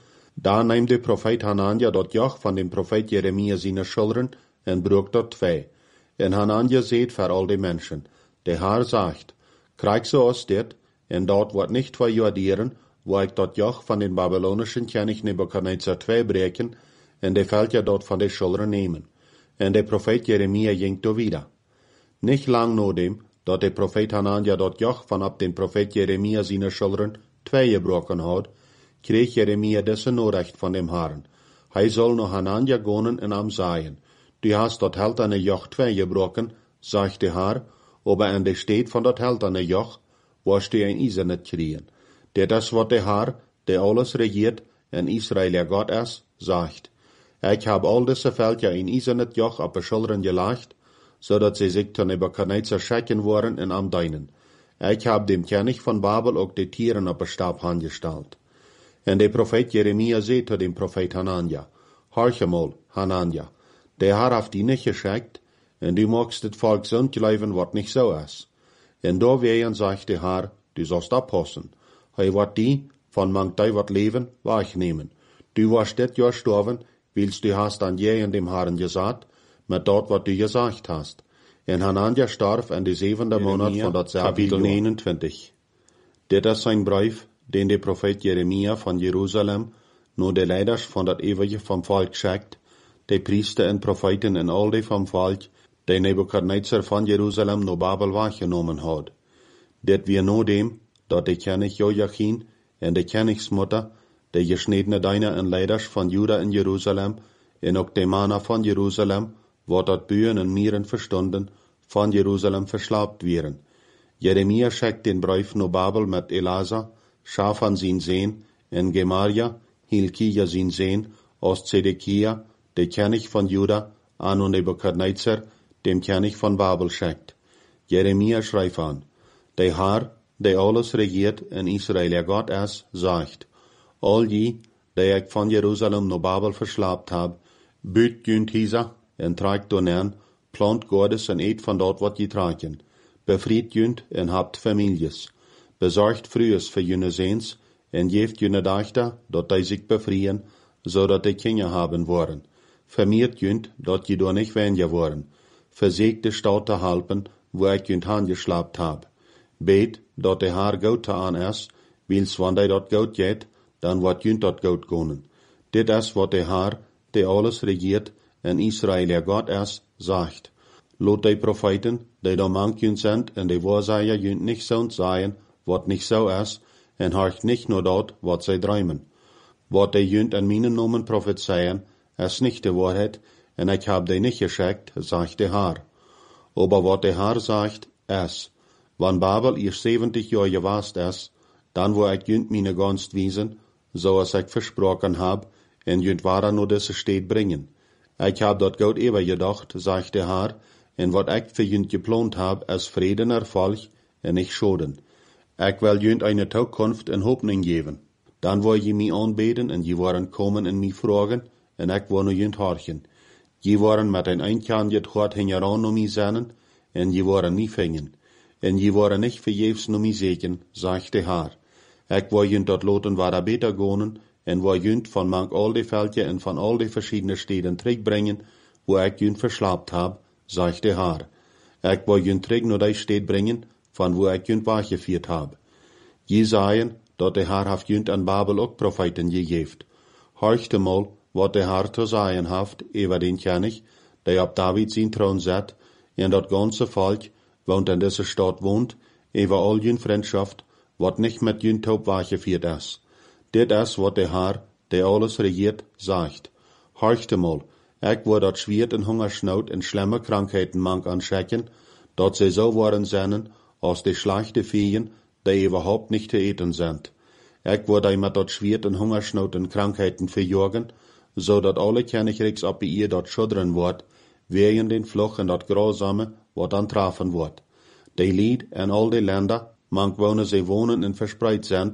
Da nahm de Prophet Hanania dort Joch von dem Prophet Jeremia seine Schultern en brug dort zwei. En Hanania seht für all die Menschen. Der Herr sagt, krieg so aus dit, en dort wird nicht für Juderen, wo ich dort Joch von den babylonischen König Nebukadnezar zwei brechen, en de fällt ja dort von de Schultern nehmen. En der Prophet Jeremia ging do wieder. Nicht lang nur dem, dort der Prophet Hanania dort Joch von ab den Prophet Jeremia seine Schultern zwei gebrochen hat, krieg Jeremia dessen Nachricht von dem Herrn. Hij soll noch Hanania gonen en am sagen, du hast dort halt eine Joch zwei gebrochen, sagt der Herr, aber an der steht von dort halt eine Joch, wirst du ein Eisen nicht kriegen. Der das wird der Herr, der alles regiert, en Israel ja Gott ist, sagt. Ich hab all diese Völker in Eisenet Joch auf die Schultern gelegt, so dass sie sich zu Nebukadnezar schrecken worden in am Deinen. Ich hab dem König von Babel auch die Tieren auf den Stab angestellt. Und der Prophet Jeremia sagt zu dem Prophet Hanania, horche mal, Hanania, der Herr hat die nicht geschickt, und du magst das Volk so glauben, was nicht so ist. Und da werden, sagt der Herr, du sollst abpassen. Hij wird die, von manch die wat leben, wegnehmen. Du wirst dit Jahr sterben, willst du hast an je in dem Herrn gesagt, mit dort, was du gesagt hast. En Hanania starb in die 7. Monat von dat Kapitel 29. Dit is sein Brief, den der Prophet Jeremia von Jerusalem, nur der Leiders von dat ewige vom Volk schickt, die Priester und Propheten und all die vom Volk, die Nebukadnezar von Jerusalem no Babel wahrgenommen hat. Dit wir nur dem, dat der König Joachim und die Königsmutter, der geschnittene Diener und Leiders von Juda in Jerusalem, und auch die Männer von Jerusalem, wo dort Bühen und Mieren verstunden, von Jerusalem verschlaubt wären. Jeremia schickt den Brief no Babel mit Elasa, Schafan sin Sehn, und Gemaria, Hilkia sin Sehn, aus Zedekia, der König von Juda, an und Nebukadnezar, dem König von Babel schickt. Jeremia schreibt an, der Herr, der alles regiert in Israel, ja Gott ist, sagt, all die, die ich von Jerusalem no Babel verschlaubt hab, büt günd hisa, en tragt donern, plant Gottes en eet von dort wat getragen, befried günd en habt Families, besorgt frühes für jüne Sehns, en jeft jüne Dachter, dort die sich befriehen, so dat die Kinder haben wollen, vermiert günd, dort je doch nicht weniger wollen, versägte Staute halpen, wo ich günd handgeschlappt hab, bet, dort der Herr Gott an ist, wils wann die dort Gott geht, dann wird jünd dort Gott gonen. Dit is wat der Herr, der alles regiert, en Israel ja Gott ist, sagt. Lot die Propheten, die da manch jünd sind, en die Wahrsager jünd nicht so sagen, wat nicht so ist, en horcht nicht nur dort, wat sie träumen. Wat die jünd an meinen Namen prophezeien, ist nicht die Wahrheit, en ich hab die nicht geschickt, sagt der Herr. Aber wat der Herr sagt, ist, wann Babel ihr 70 Jahre gewast ist, dann wo ich jünd meine Gunst wiesen, so als ich versprochen hab, en jünd wara nur diese Stadt bringen. Ich hab dort Gott eber gedacht, sagt der Herr, en wat ich für jünd geplant hab, als Frieden Erfolg, en nicht Schoden. Ich will jünd eine Zukunft en Hoffnung geben. Dann wo je mich anbeten, en je waren kommen en mich fragen, en ich wo nur jünd horchen. Je waren mit ein Einkernjet hort hingeran um mich sennen, en je waren mich fingen. En je waren nicht verjefs um mich segen, sagt der Herr. Ich wo jünd dort loten war beter gonen, en wo jünd von manch all die Völker en von all die verschiedenen Städten bringen, wo ich jünd verschlappt hab, sagt der Herr. Ich wo jünd nur die Städt bringen, von wo ich jünd wachgeführt hab. Je sagen, dort der Herr haft jünd an Babel auch Propheten gegeft. Horchte mal, wat der Herr zu sagen haft, über den König, der ab David sin Thron sat, en dort ganze Volk, wohnt in dieser Stadt wohnt, über all jünd Freundschaft, wat nicht mit jünd taub wachgeführt ist. Dit is wat der Herr, der alles regiert, sagt. Horchte mal, ich wo dort schwiert en Hungersnot en schlimme Krankheiten mank anschecken, dort sie so waren sennen, aus de schlechte Viehen, die überhaupt nicht zu eten sind. Ich wo die mit dort schwiert en Hungersnot en Krankheiten verjorgen, so dat alle Königreichs ab ihr dort schudren wird, wegen den Fluch en dort Grausame, wat dann trafen wird. Die Lied en all die Länder, mank wohnen sie wohnen en verspreit sind,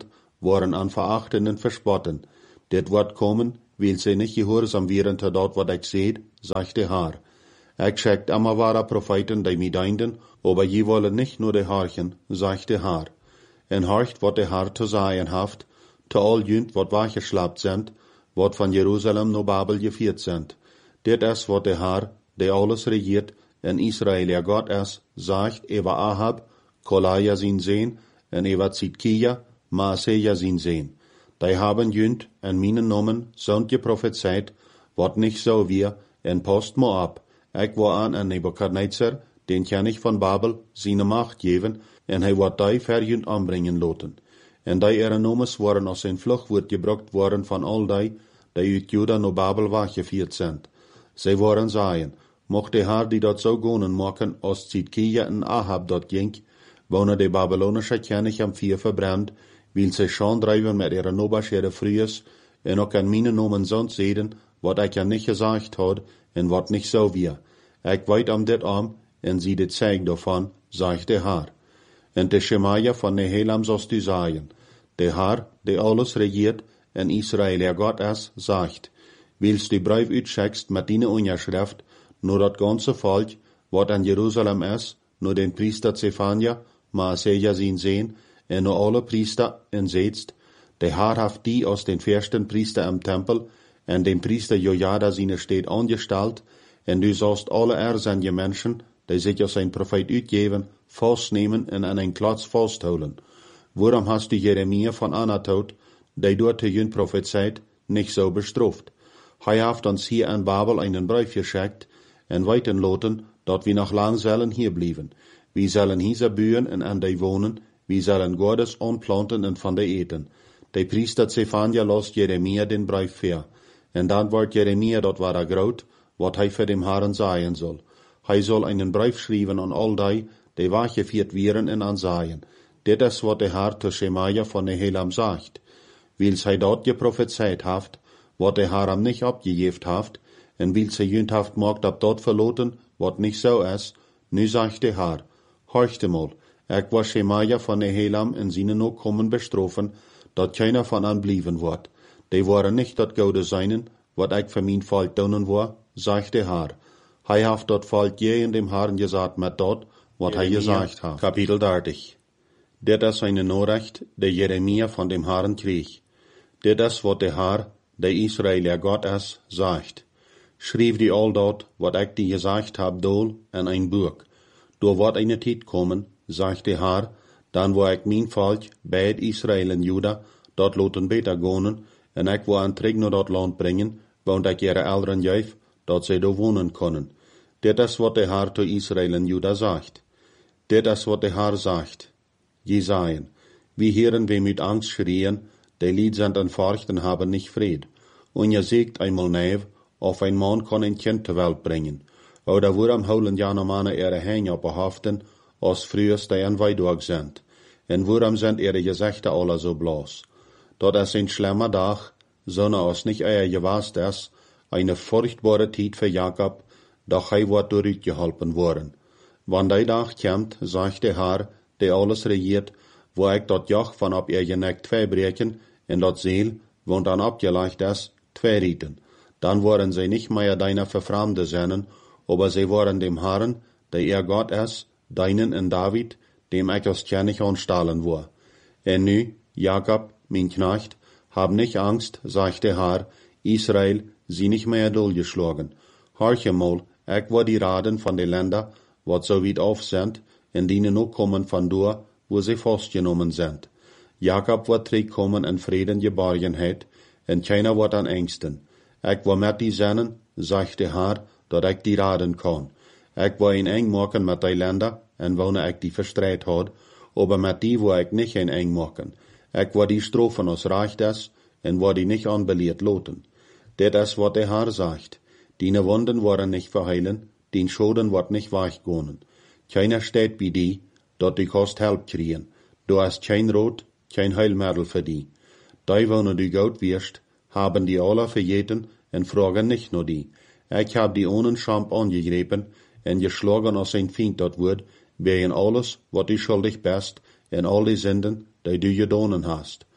worden an verachten en verspotten. Dit wordt komen, wil ze niet gehoorzaam wären te dat wat ik zeed, zegt de Haar. Ik schickt immer wahre Propheten, die mij dienden, aber je wollen nicht nur de harchen, zegt de Haar. En horcht wat de Haar te zeggen haft, te al jünt wat weggeschlapt sind, wat van Jeruzalem naar Babel geviert sind. Dit is wat de Haar, die alles regiert, en Israël ja Gott is, zegt über Ahab, Kolaja zijn zeen, en über Zidkia, Maaseja zijn zeen. Die haben jünt en minen Namen sind geprophezeit, wat nicht so wir, en post mo ab. Ik war an Nebukadnezar, den König von Babel, seine Macht geven, en hij wordt die verjünt anbringen loten. En die ihre Nomes waren aus zijn Fluchtwoord gebracht worden van al die uit Juda naar Babel weggevierd sind. Zij waren zeggen, mocht de Haar die dat zo gonen maken, als Zidkia en Ahab dat ging, wonen de Babylonische König am Vier verbrannt, wil zij schon drijven met ihre Nobaschere Frühes, en ook an meine Nomen sonst zeden, wat ik ja nicht gesagt had, en wat nicht so wir. Ik weet am dit en zie dit zeig davon, zegt de Haar. En de Schemaja van Nehelam zost u zeggen, de Haar, die alles regiert, en Israël ja Gott is, zegt, wils die brief uitschickst met die Unterschrift, nur dat ganze Volk, wat an Jerusalem is, nur den Priester Zephania, Maaseja zijn zeen, en nur alle Priester en zetst, de Haar haft die aus den ersten Priester im Tempel, en den Priester Jojada seine steht angestalt, en du sollst alle erzende Menschen, die sich als ein Prophet uitgeven, vastnemen en an ein Klotz vasthouden. Waarom hast du Jeremia von Anatot, die dort te jün prophezeit, nicht so bestraft? Hij haft uns hier in Babel einen Brief geschickt, en weiten loten, dat wir noch lang sollen hier blieben. Wir sollen hier bühen en an die wohnen, wir sollen Gottes anplanten en van die eten. De Priester Zephania lost Jeremia den Brief ver. En dan wordt Jeremia dat ware groot, wat hij voor dem Herren sagen soll. Hij soll einen Brief schrijven an all die weggeviert wären en ansagen. Dit is wat de Herr te Schemaja von Nehelam sagt. Wils hij dat geprophezeit haft, wat de Herr am nicht abgejeft haft, en wils hij jündhaft mogt ab dat verloten, wat nicht so is, nu sagt de Herr, horchte mal, ik was Schemaja von Nehelam in seine no kommen bestrofen, dat keiner von an blieven wordt. Die waren nicht dat goude seinen, wat ik voor mijn volk doen war, sagt de Herr. Hij haft dat volk je in dem Herrn gesagt met dat, wat hij gesagt hat. Kapitel 30. Dit is een Nachricht, die Jeremia von dem Herrn kreeg. Dit is wat de Herr, der Israël ja Gott is, sagt. Schreef die al dat, wat ik die gesagt hab, dol in ein Buch. Door wat eine tijd komen, sagt de Herr, dan wo ik mijn volk, beid Israël en Juda, dat loten beter gonen, en ik wil aan terug naar dat land brengen, want ik ihre Eltern geef, dat zij daar wonen kunnen. Dit is wat de Herr te Israël en Juda sagt. Dit is wat de Herr sagt. Je sagen, wie hören wir mit Angst schreien, die Lied sind an Furcht und haben nicht Fried. Und je sagt einmal nev, auf ein Mann kann ein Kind zur Welt bringen. Oder warum holen ja noch Männer ihre Hänge auf behaften, als frühest die an Weidorg sind? Und warum sind ihre Gesichter alle so blass? Dat is ein schlimmer Tag, sondern als nicht euer gewasst ist, eine furchtbare Zeit für Jakob, doch er wird durchgeholpen worden. Wann der Tag kommt, sagt der Herr, der alles regiert, wo ich dat Joch von ab ihr Neck zwei brechen, in dat Seel, wo dann abgelegt ist, zwei rieten. Dann waren sie nicht mehr deiner Verfremde seinen, aber sie waren dem Herrn, der ihr Gott ist, deinen in David, dem ich als König anstahlen war. Und nu, Jakob, mein Knecht, hab nicht Angst, sagt der Herr, Israel, sie nicht mehr durchgeschlagen. Horche mal, ich war die Raden von den Ländern, wat so weit auf sind, in denen noch kommen von dort, wo sie festgenommen sind. Jakob wird zurückkommen in Frieden Geborgenheit, und keiner wird an Ängsten. Ich war mit die Sennen, sagt der Herr, dat ich die raden kann. Ich war in eng machen mit die Länder, en wonen ich die verstreit had, aber mit die wo ich nicht in eng machen. Ich war die Strophen aus Reich des, en war die nicht anbeliert loten. Dit is wat der Herr sagt. Dine Wunden waren nicht verheilen, den Schoden wird nicht weichgonen. Keiner steht bei die, dat die kost Help kriegen. Du hast kein Rot, kein Heilmittel für die. Die, wo du gut wirst, haben die alle verjeten en fragen nicht nur die. Ich hab die ohne Scham angegriffen en geschlagen als ein Feind dat wird, wegen alles, wat du schuldig bist, en all die Sünden, die du gedonen hast.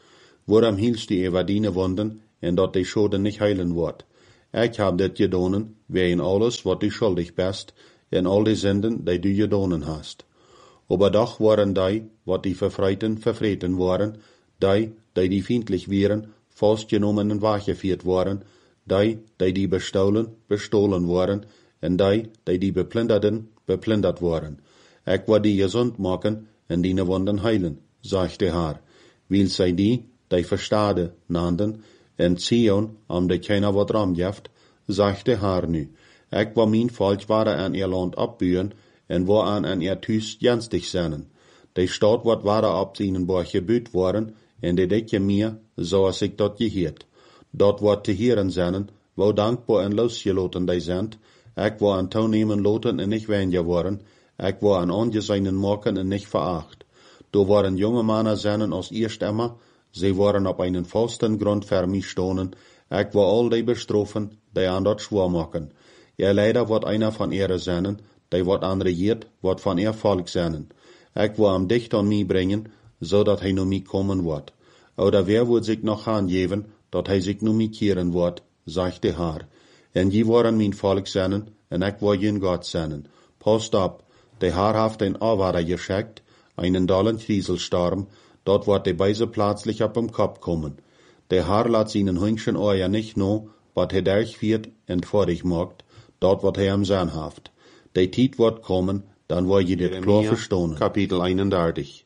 Waarom hielst die über dine wonden, en dat die Schulden nicht heilen wordt? Ik heb dit gedonen, wegen alles, wat du schuldig bist, en al die Sünden, die du gedonen hast. Aber doch waren die, wat die verfreten waren, die feindlich wären, vastgenomen en weggeführt waren, die bestohlen waren, en die beplinderden, beplindert waren. Ik wil die gezond maken en die wonden heilen, sagt der Herr, weil zij die verstade nannten, en Zion, am de keiner wat ramjeft, sagt der Herr nu. Ik wil mijn volk waren aan ihr land opburen, en wo aan ihr thuis jenstig zijn. De stad wat waren op zijn borg gebuut worden, en de dikke meer, zoals ik dat geheerd. Dat wat te heren zijn, wo dankbaar en losgeloten die zijn, ik wil aan toenemen loten en niet weniger worden, ik wil aan ongezeinen maken en niet veracht. Do waren jonge mannen zijn als eerst immer, sie waren op einen vasten grond für mich stonen, ik wil al die bestrofen, die aan dat schwor maken. Leider wordt einer van ihre zijn, die wordt aan regiert, wordt van ihr volk zijn. Ik wil hem dicht aan mij brengen, zodat hij naar mij komen wordt. Oder wer wordt zich nog aangeven, dat hij zich naar mij keren wordt, zegt de Heer. En je worden mijn volk zijn, en ik wil je God zijn. Post op, de Heer heeft een Aanwaarder geschickt, einen dollen Krieselstorm, dort wordt de beise plötzlich op hem Kopf kommen. De Heer laat zijn Hündchen oor nicht no, wat hij durchführt en vorig macht, dort wat hij hem zijn heeft. De tijd wordt komen, dan wordt je dit klar verstonen. Kapitel 31.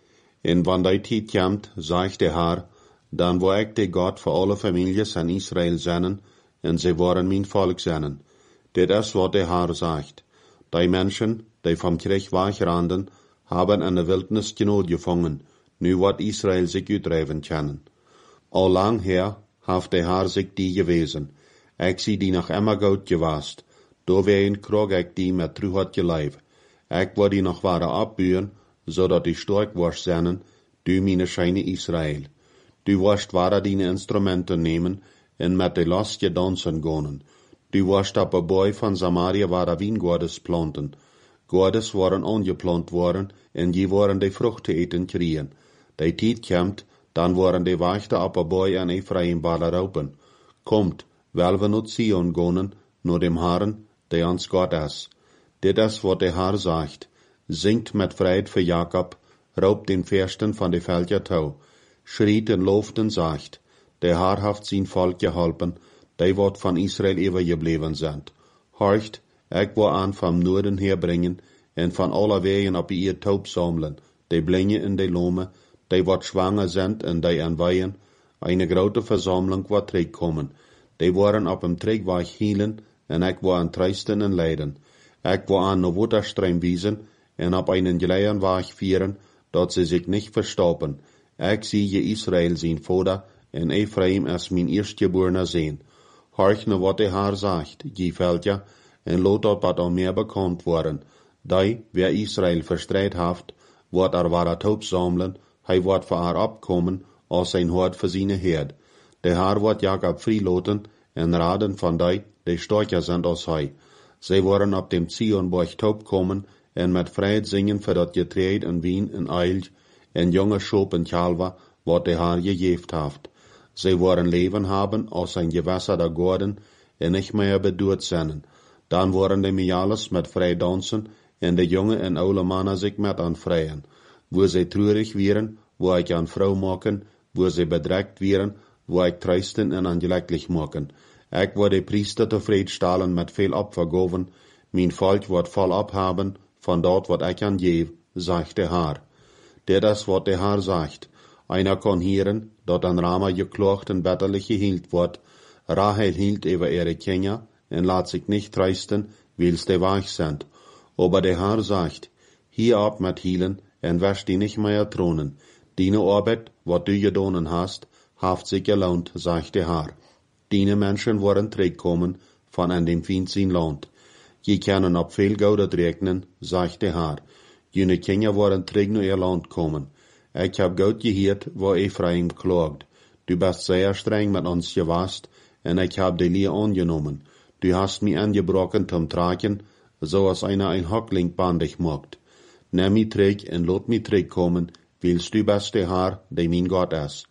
En wanneer die tijd komt, zegt de Heer, dan wil ik de God voor alle families in Israël zijn, en ze worden mijn volk zijn. Dit is wat de Heer zegt. Die mensen, die vom Krieg wegranden, haben in de Wildnis Genot gevangen, nu wat Israël zich uitdrijven kan. Al lang her heeft de Heer zich die gewezen. Ik zie die nog immer goed gewaast. Doorwegen kroeg ik die met truhat geleef. Ik wil die nog waren opburen, zodat die sterk was zijn, du meine scheine Israël. Du wirst ware die instrumenten nemen, en met de lastje dansen gonen. Du wirst op een boy van Samaria ware wijngoordes planten. Goordes waren ongeplant worden, en die waren de vruchten eten kriegen. De tijd komt, dan waren de wachten op een boy en Ephraim baller roepen. Komt, wel we naar Zion gonen, naar dem Herren, die ons God is. Dit is wat de Heer zegt. Zingt met vrijheid voor Jacob, roopt den Versten van de Velder toe. Schriet en looft en zegt, de Heer heeft zijn volk geholpen, die wat van Israël overgebleven zijn. Horcht, ik wil aan van Noorden herbrengen, en van alle wegen op ihr Taub sammeln, die blinde en die lome, die wat schwanger zijn en die aan weien, eine grote verzameling wat terugkomen. Die worden op hem terugweg hielen, en ik wil aan trösten en leiden. Ik wil aan de Waterstream wiesen, en op einen geleien Weg vieren, dat ze zich niet verstoppen. Ik zie je Israël zijn vader, en Ephraim is mijn eerstgeborene zoon. Horch naar wat de Heer zegt, je Velder, en laat dat wat al meer bekend worden. Die, wer Israël verstrijd heeft, wordt ware Taub sammeln, hij wordt voor haar opkomen, als zijn hart voor zijn Heerd. De Heer wordt Jacob vrijlaten, en raden van die sterker zijn als hij. Zij worden op dem Zionborg Taub komen, en met vrijheid zingen voor dat getreed en wien en eil, en jonge schop en kalver, wat de Heer gegeven heeft. Zij worden leven hebben als een gewässer der Gorden, en nicht mehr bedoerd zijn. Dan worden de Miales met vrij dansen, en de jonge en oude mannen zich met aan vrijen. Wo zij treurig wieren, wo ik aan vrouw maken, wo zij bedrekt wieren, wo ik trösten en aangeleglich maken. Ik wil de priester tevreden stellen met veel opvergoven, mijn volk wordt vol ophaben van dat wat ik aan geef, zegt de Heer. Dit is wat de Heer zegt. Einer kan hieren, dat een Rama geklaagd en betterlich gehield wordt. Rahel hield over ihre Kinder, en laat zich nicht trösten, wils de weich sind. Aber der Herr sagt, hier ab mit hielen, en wirst die nicht mehr tronen. Deine Arbeit, wat du gedonen hast, haft sich gelohnt, sagt der Herr. Deine Menschen worden terugkomen van an dem Feind zijn land. Je kunnen op veel goud rekenen, zegt de Heer. Jene Kinder worden terug naar ihr land komen. Ik heb goed gehoord waar Ephraim klaagt. Du bist sehr streng met ons geweest, en ik heb de Leer aangenomen. Du hast mich angebrochen zum Tragen, so als einer ein Hockling bandig macht. Nimm mich zurück und lass mich zurückkommen, willst du bist der Herr, der mein Gott ist.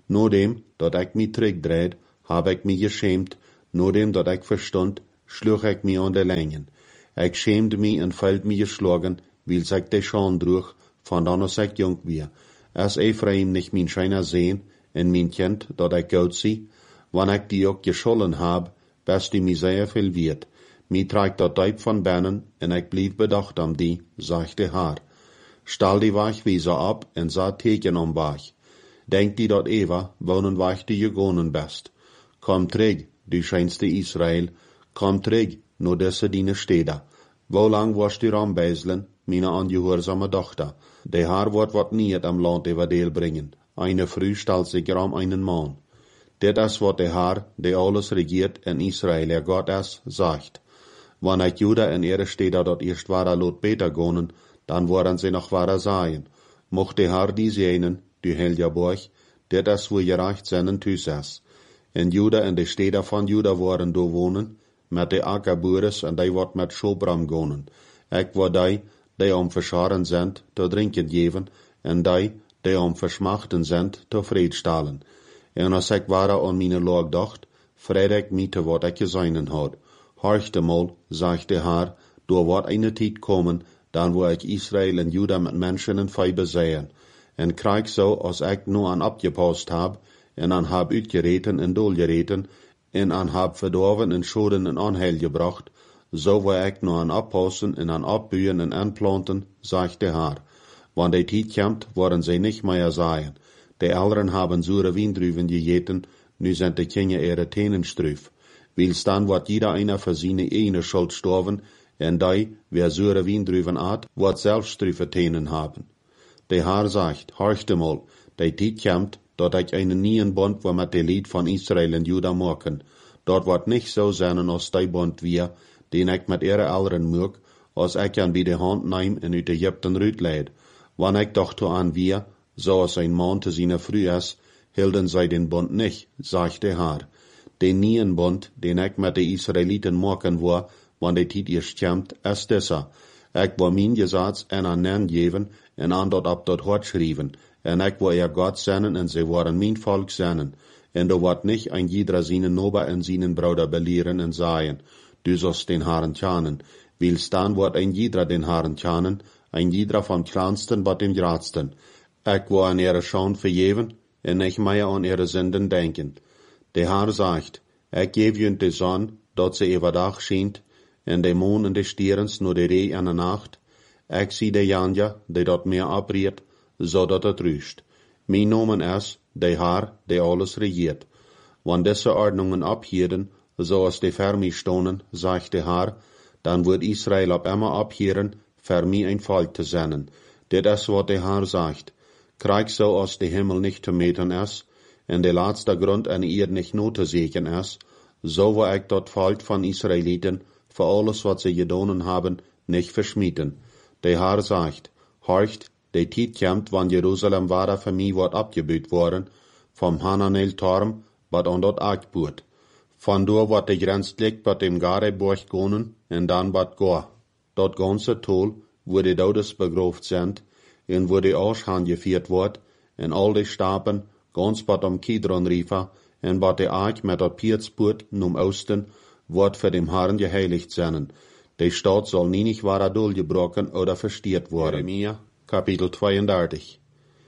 Nodem, dat ik mij terugdreed, heb ik mij geschämt, nodem dat ik verstond, sloeg ik mij aan de längen. Ik schämde mij en veld mij geschlagen, wils ik de Schande droeg, van dan als ik jong weer. Als Ephraim nicht mijn schijner sehen, en mijn kind, dat ik goed zie, wanneer ik die ook geschollen heb, best die mij zeer veel weet. Mij trekt dat diep van binnen, en ik blijf bedacht am die, zegt de Haar. Stel die wegwijzer op, en zet teken om weg. Denk die dat Eva, wonen weg die gegonen best. Kom terug, du scheinste Israël, kom terug, no desse dine steden. Wo lang warst du am Beislen, meine angehoorzame Dochter? De Haar wordt wat niet am land over deel brengen. Eine Früh stelt sich am einen Mann. Dit is wat de Haar, die alles regiert in Israël, er Gott is, sagt. Wann ik Juda in ihre Städte dort erst wahrer Lot beter gonen, dann worden sie noch wahrer sein. Mocht de Haar die sehnen, du Helja Borch, dit is wo gerecht seinen Tüs is. In Juda en de Städte van Juda worden do wonen, met de Ackerboeres en die wordt met Schobram gonen. Ik word die om verscharen zijn, te drinken geven, en die om versmachten zijn, te vrede stalen. En als ik ware aan mijn loog dacht, vrede ik mij te wat ik gezeinen had. Horchte mal, zegt de Haar, door wordt eine tijd komen, dan wo ik Israël en Juda met mensen en vijben zeien. En krijg zo, als ik nu aan opgepast heb, en aan heb uitgereten en doorgereten, en aan heb verdorven en schoden en onheil gebracht, zo wil ik nu aan oppassen en aan opbuien en aanplanten, zegt de Haar. Want die tijd komt, worden zij niet meer zijn. De Eltern hebben zure Wiendruven gegeten, nu zijn de Kinder ihre Tenen struf. Wils dan wordt jeder einer für seine eine Schuld sterben, en die, wer zure Wiendruven at, wordt zelfs strufe Tenen haben. De Haar sagt, horchte mal, die tijd komt, dat ik einen nieuwen Bund wil met de Lied van Israël en Juda maken. Dat wordt niet zo zijn als die Bund weer, den ik met ihre Eltern maak, als ik aan bij de hand neem en uit Egypten uitleid. Wanneer ik dacht aan weer, zoals een man te zijn Früh is, hielden zij den Bund niet, zegt de Haar. Den nieuwen Bund, den ik met de Israëlieten maken wil, wanneer de tijd eerst komt, is deze. Ik wil mijn gezats en aan hen geven, en aan dat op dat hart schrijven, en ik wil ihr God zenden, en zij worden mijn volk zenden. En er wordt niet een jeder zijn Nober en zijn Bruder belehren en zeggen, du sollst den Herrn tjanen. Wils dan wordt een jeder den Herrn tjanen, een jeder vom kleinsten tot dem grootsten. Ik wil aan ihre Schande vergeven, en nicht mehr an ihre Sünden denken. De Haar sagt, ik geef je de zon, dat ze overdag schijnt, en de maan en de stierens nur de ree en de nacht. Ik zie de janja, die dat meer abriert, zodat het rust. Mijn nomen is, de Haar, die alles regiert. Wann deze Ordnungen abhieren, zoals de voor mij stonen, zegt de Haar, dan wordt Israël op immer abhieren, voor mij een volk te zenden. Dit is wat de Haar zegt. Krijg zo als de Himmel nicht te meten is, en de laatste grond aan ihr nicht not te zeken is, zo wil ik dat volk van Israëlieten, voor alles wat ze gedaan hebben, nicht verschmieten. De Haar zegt, horcht, de tijd komt, wann Jeruzalem ware voor mij wordt abgebuut worden, vom Hananel-Torm, wat aan dat Aakboot. Vandoor wordt de grens ligt bij dem Gareborg gonen, en dan wat Goa. Dat ganze tol, wo de Dodes begroofd zijn, en wo de Aushaan gevierd wordt, en al de stapen, ganz wat am Kidron River, en wat de Aak met dat Piertspoort num Osten, wordt voor dem Herrn geheiligt zijn. De stad zal niet ware doorgebroken oder verstiert worden. Jeremia, Kapitel 32.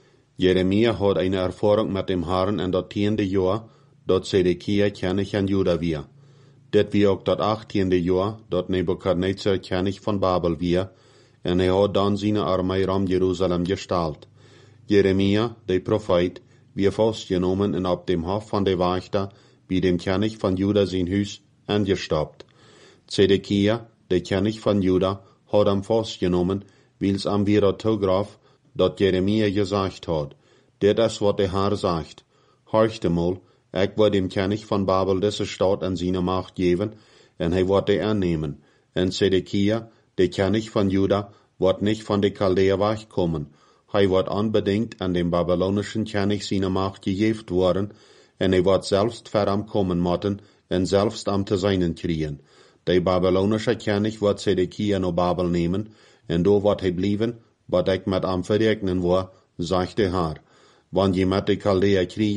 Jeremia had eine Erfahrung met dem Herrn en dat 10e jaar, dat Zedekia König an Juda weer. Dit wie ook dat 18e jaar, dat Nebukadnezar König van Babel weer, en hij had dan zijn armee om Jeruzalem gestalt. Jeremia, de profeet, wie vastgenomen en op dem Hof van de Wachter, bij dem König van Juda zijn huis, angestoppt. Zedekia, de König van Juda, had hem vastgenomen, wils am wieder toegraf, dat Jeremia gezegd had. Dit is wat de Haar zegt. Horchte mal, ik wil dem König van Babel deze stad en zijn macht geven, en hij wordt die aannemen. En Zedekia, de König van Juda, wordt nicht van de Chaldea wegkommen. Hij wordt unbedingt an dem babylonischen König zijn macht gegeven worden, en hij wordt zelfs ver am kommen moeten, en zelfs am te seinen kriegen. De babylonische König wordt Zedekia naar Babel nemen, en do wordt hij blijven, wat ik met am verrekenen wil, zegt de Haar. Wann je met de Chaldea kriegen,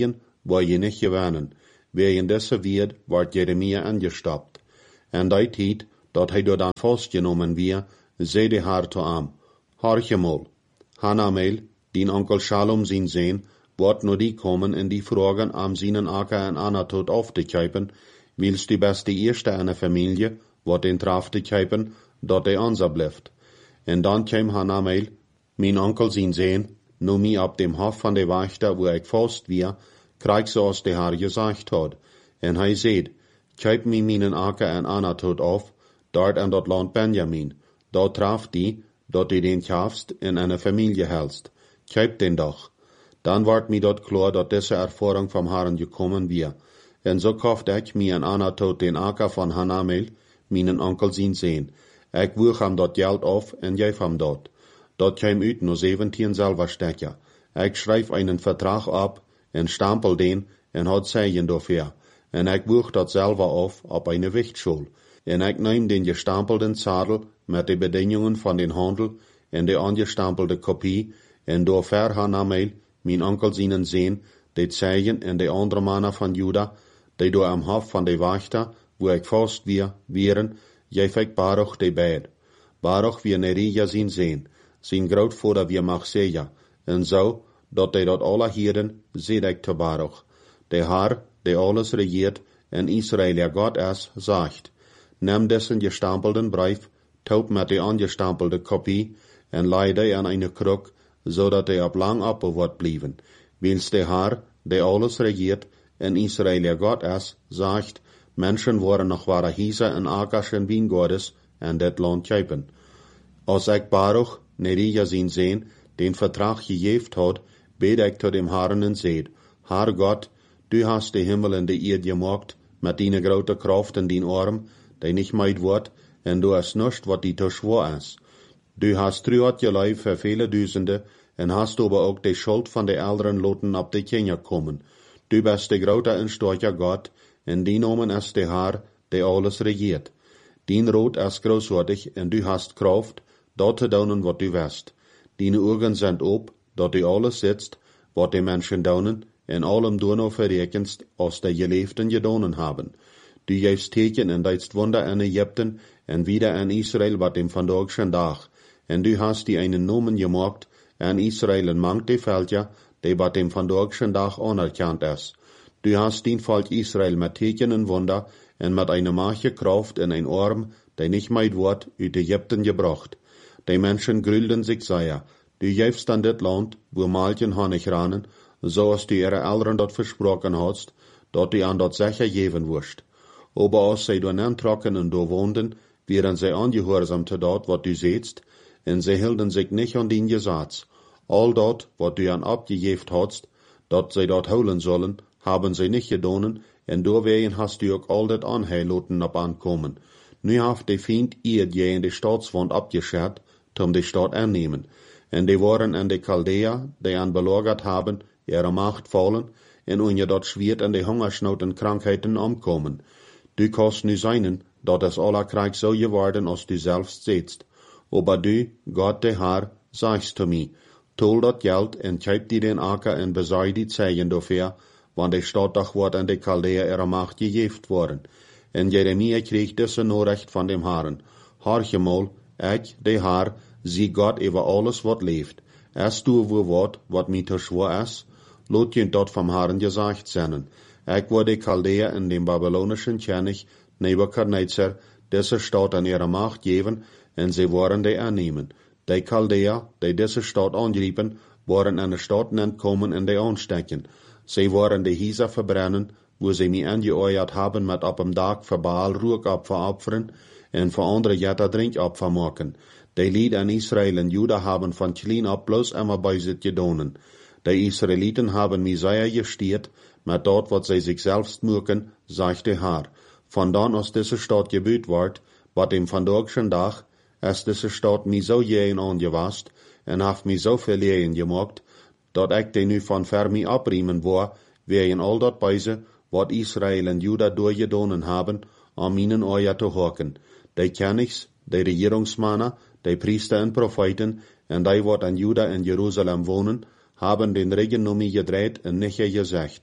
waar je niet gewannen. Wegen deze weer wordt Jeremia angestapt. En die tijd, dat hij door dan vastgenomen weer, zei de Heer te hem, Horche mal, Hanamel, dien onkel Shalom zijn zoon, wordt nu die komen en die vragen am zijn Acker en Anatot auf te kuipen, wils die beste eerste in de familie, wat den traf te kuipen, dat hij onze blijft. En dan kwam Hanamel, mijn onkel zijn zoon, nu mij op dem hof van de wachter, wo ik vast weer, krijg zoals de Heer gezegd had. En hij zei, kuip mij mijn Acker en Anatot auf, dort en dat land Benjamin. Dat traf die, dat die den kaufst in eine familie helst. Kuip den doch. Dan wordt mij dat klar dat deze ervaring vom Herren gekommen weer. En zo kauft ik mij en Anatot den Acker van Hanamel, mijn onkel zijn zoon. Ik woeg hem dat geld af en geef hem dat. Dat kwam uit no 17 Silberstecker. Ik schrijf einen Vertrag ab en stampel den en had Zeichen dafür. En ik woeg dat selber af op eine Wichtschule. En ik neem den gestampelten Zadel met de bedingungen van den handel en de angestampelte kopie en door Hanamel, mijn onkel zijn zoon, de Zeichen en de andere mannen van Juda, die door am hof van de wachter, wo ik vast wieren, geef ik Baruch de beid. Baruch wie Nerija zijn zoon, zijn grootvader wie Machseja, en zo, dat de dat alle hieren, zei ik te Baruch. De Heer, die alles regiert, en Israël ja God is, zegt, neem dessen gestampelten brief, taub met de angestampelte kopie, en leide aan eine kruk, zodat hij op lang oppe wordt blijven. Wils de Heer, die alles regiert, en Israël ja God is, zegt, Menschen worden nog ware Hiese en Akers en Wiengordes en dit land kuipen. Als ik Baruch, Nerija zijn zoon, den Vertrag gegeven had, bid ik tot dem Herren en zeid, Heer God, du hast de Himmel en de Erde gemaakt, met die grote kracht in dien arm, die nicht meid wordt, en du hast nicht, wat die te schwer is. Du hast 300 gelui voor vele duizenden, en hast aber ook de schuld van de elderen loten op de kinderen komen. Du bist de grote en sterke God, en die nomen is de Heer, die alles regiert. Dien rood is grootwaardig, en du hast kracht, dat te doen wat du wist. Dien ogen zijn op, dat du alles zitst, wat de mensen doen, en allem doen verrekenst, als de geleefden gedaan hebben. Du geefst teken en deitst wunder in Egypten, en wieder in Israel wat dem vandaagschen dag. En du hast die einen Nomen gemaakt, en Israel en mangt de veldja, die wat dem vandaagschen dag anerkannt is. Du hast den Volk Israel met teken en wunder, en met eine mache kraft in ein arm, die nicht meid wordt, uit Egypten gebracht. Die Menschen grülden sich sehr. Du geefst an dit land, wo Malchen Honig ranen, zoals du ihre Eltern dat versprochen hast, dat du an dat sicher geven wirst. Aber als zij door trokken en door woonden, wären zij ongehoorzaam te dat wat du zeetst, en zij hielden zich niet aan dien Gesetz. Al dat, wat du an abgegeven hadst, dat zij dat houden zullen, haben zij niet gedaan, en doorwegen hast du ook al dat aanheiloten op aankomen. Nu heeft de Feind ihr je in de staatswand abgeschert, om de stad aannemen. En die waren in de Chaldea, die aan belagert haben, ihre Macht fallen, en unje dat schwert in de Hungersnood en Krankheiten omkomen. Du kannst nu zijn, dat es aller Krieg so geworden, als du selbst sehtst. Aber du, Gott der Herr, sagst zu mir, tol dat Geld en kuip die den Acker en besorg die Zeichen dafür, wann de Stadt doch wordt in de Chaldea ihre Macht gegeven worden. En Jeremia kreeg deze Nachricht van dem Herren. Horche mal, ik, de Herr, zie Gott über alles wat leeft. Es du wo wat mir te schwer is, lot je dat vom Herren gesagt zijn. Ik word de Chaldea in dem babylonischen König Nebuchadnezzar deze Stadt an ihre Macht geven, en sie worden die annehmen. Die Chaldea, die diese Stadt angriepen, waren an de Stadt entkommen en die anstecken. Sie waren die Häuser verbrennen, wo sie mich angeeuert haben mit op dem Tag für Baal Ruhkopfer opfern en für andere Jätter Drinkopfer machen. Die Lied an Israel en Juda haben von klein ab bloß immer bei sich gedonen. Die Israeliten haben Messiah gestiert, mit dort, wat sie sich selbst mögen, sagt der Herr. Von dann aus diese Stadt gebüht ward, wat dem vandaagschen Tag, ist diese Stadt mir so jähen angewast, en haft mir so viel Lehen gemacht, dat ik die nu van ver mij abriemen war, wegen all dat Beise, wat Israel en Juda durchgedonen haben, an minen Oja te hocken. Die Königs, die Regierungsmannen, die Priester en Propheten, en die wat an Juda en Jerusalem wohnen, haben den Regen um mich gedreht en nicht gezegd.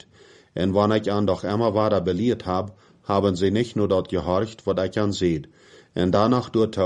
En wann ich an doch immer weiter belehrt hab, haben sie nicht nur dort gehorcht, wat ich an seht. En danach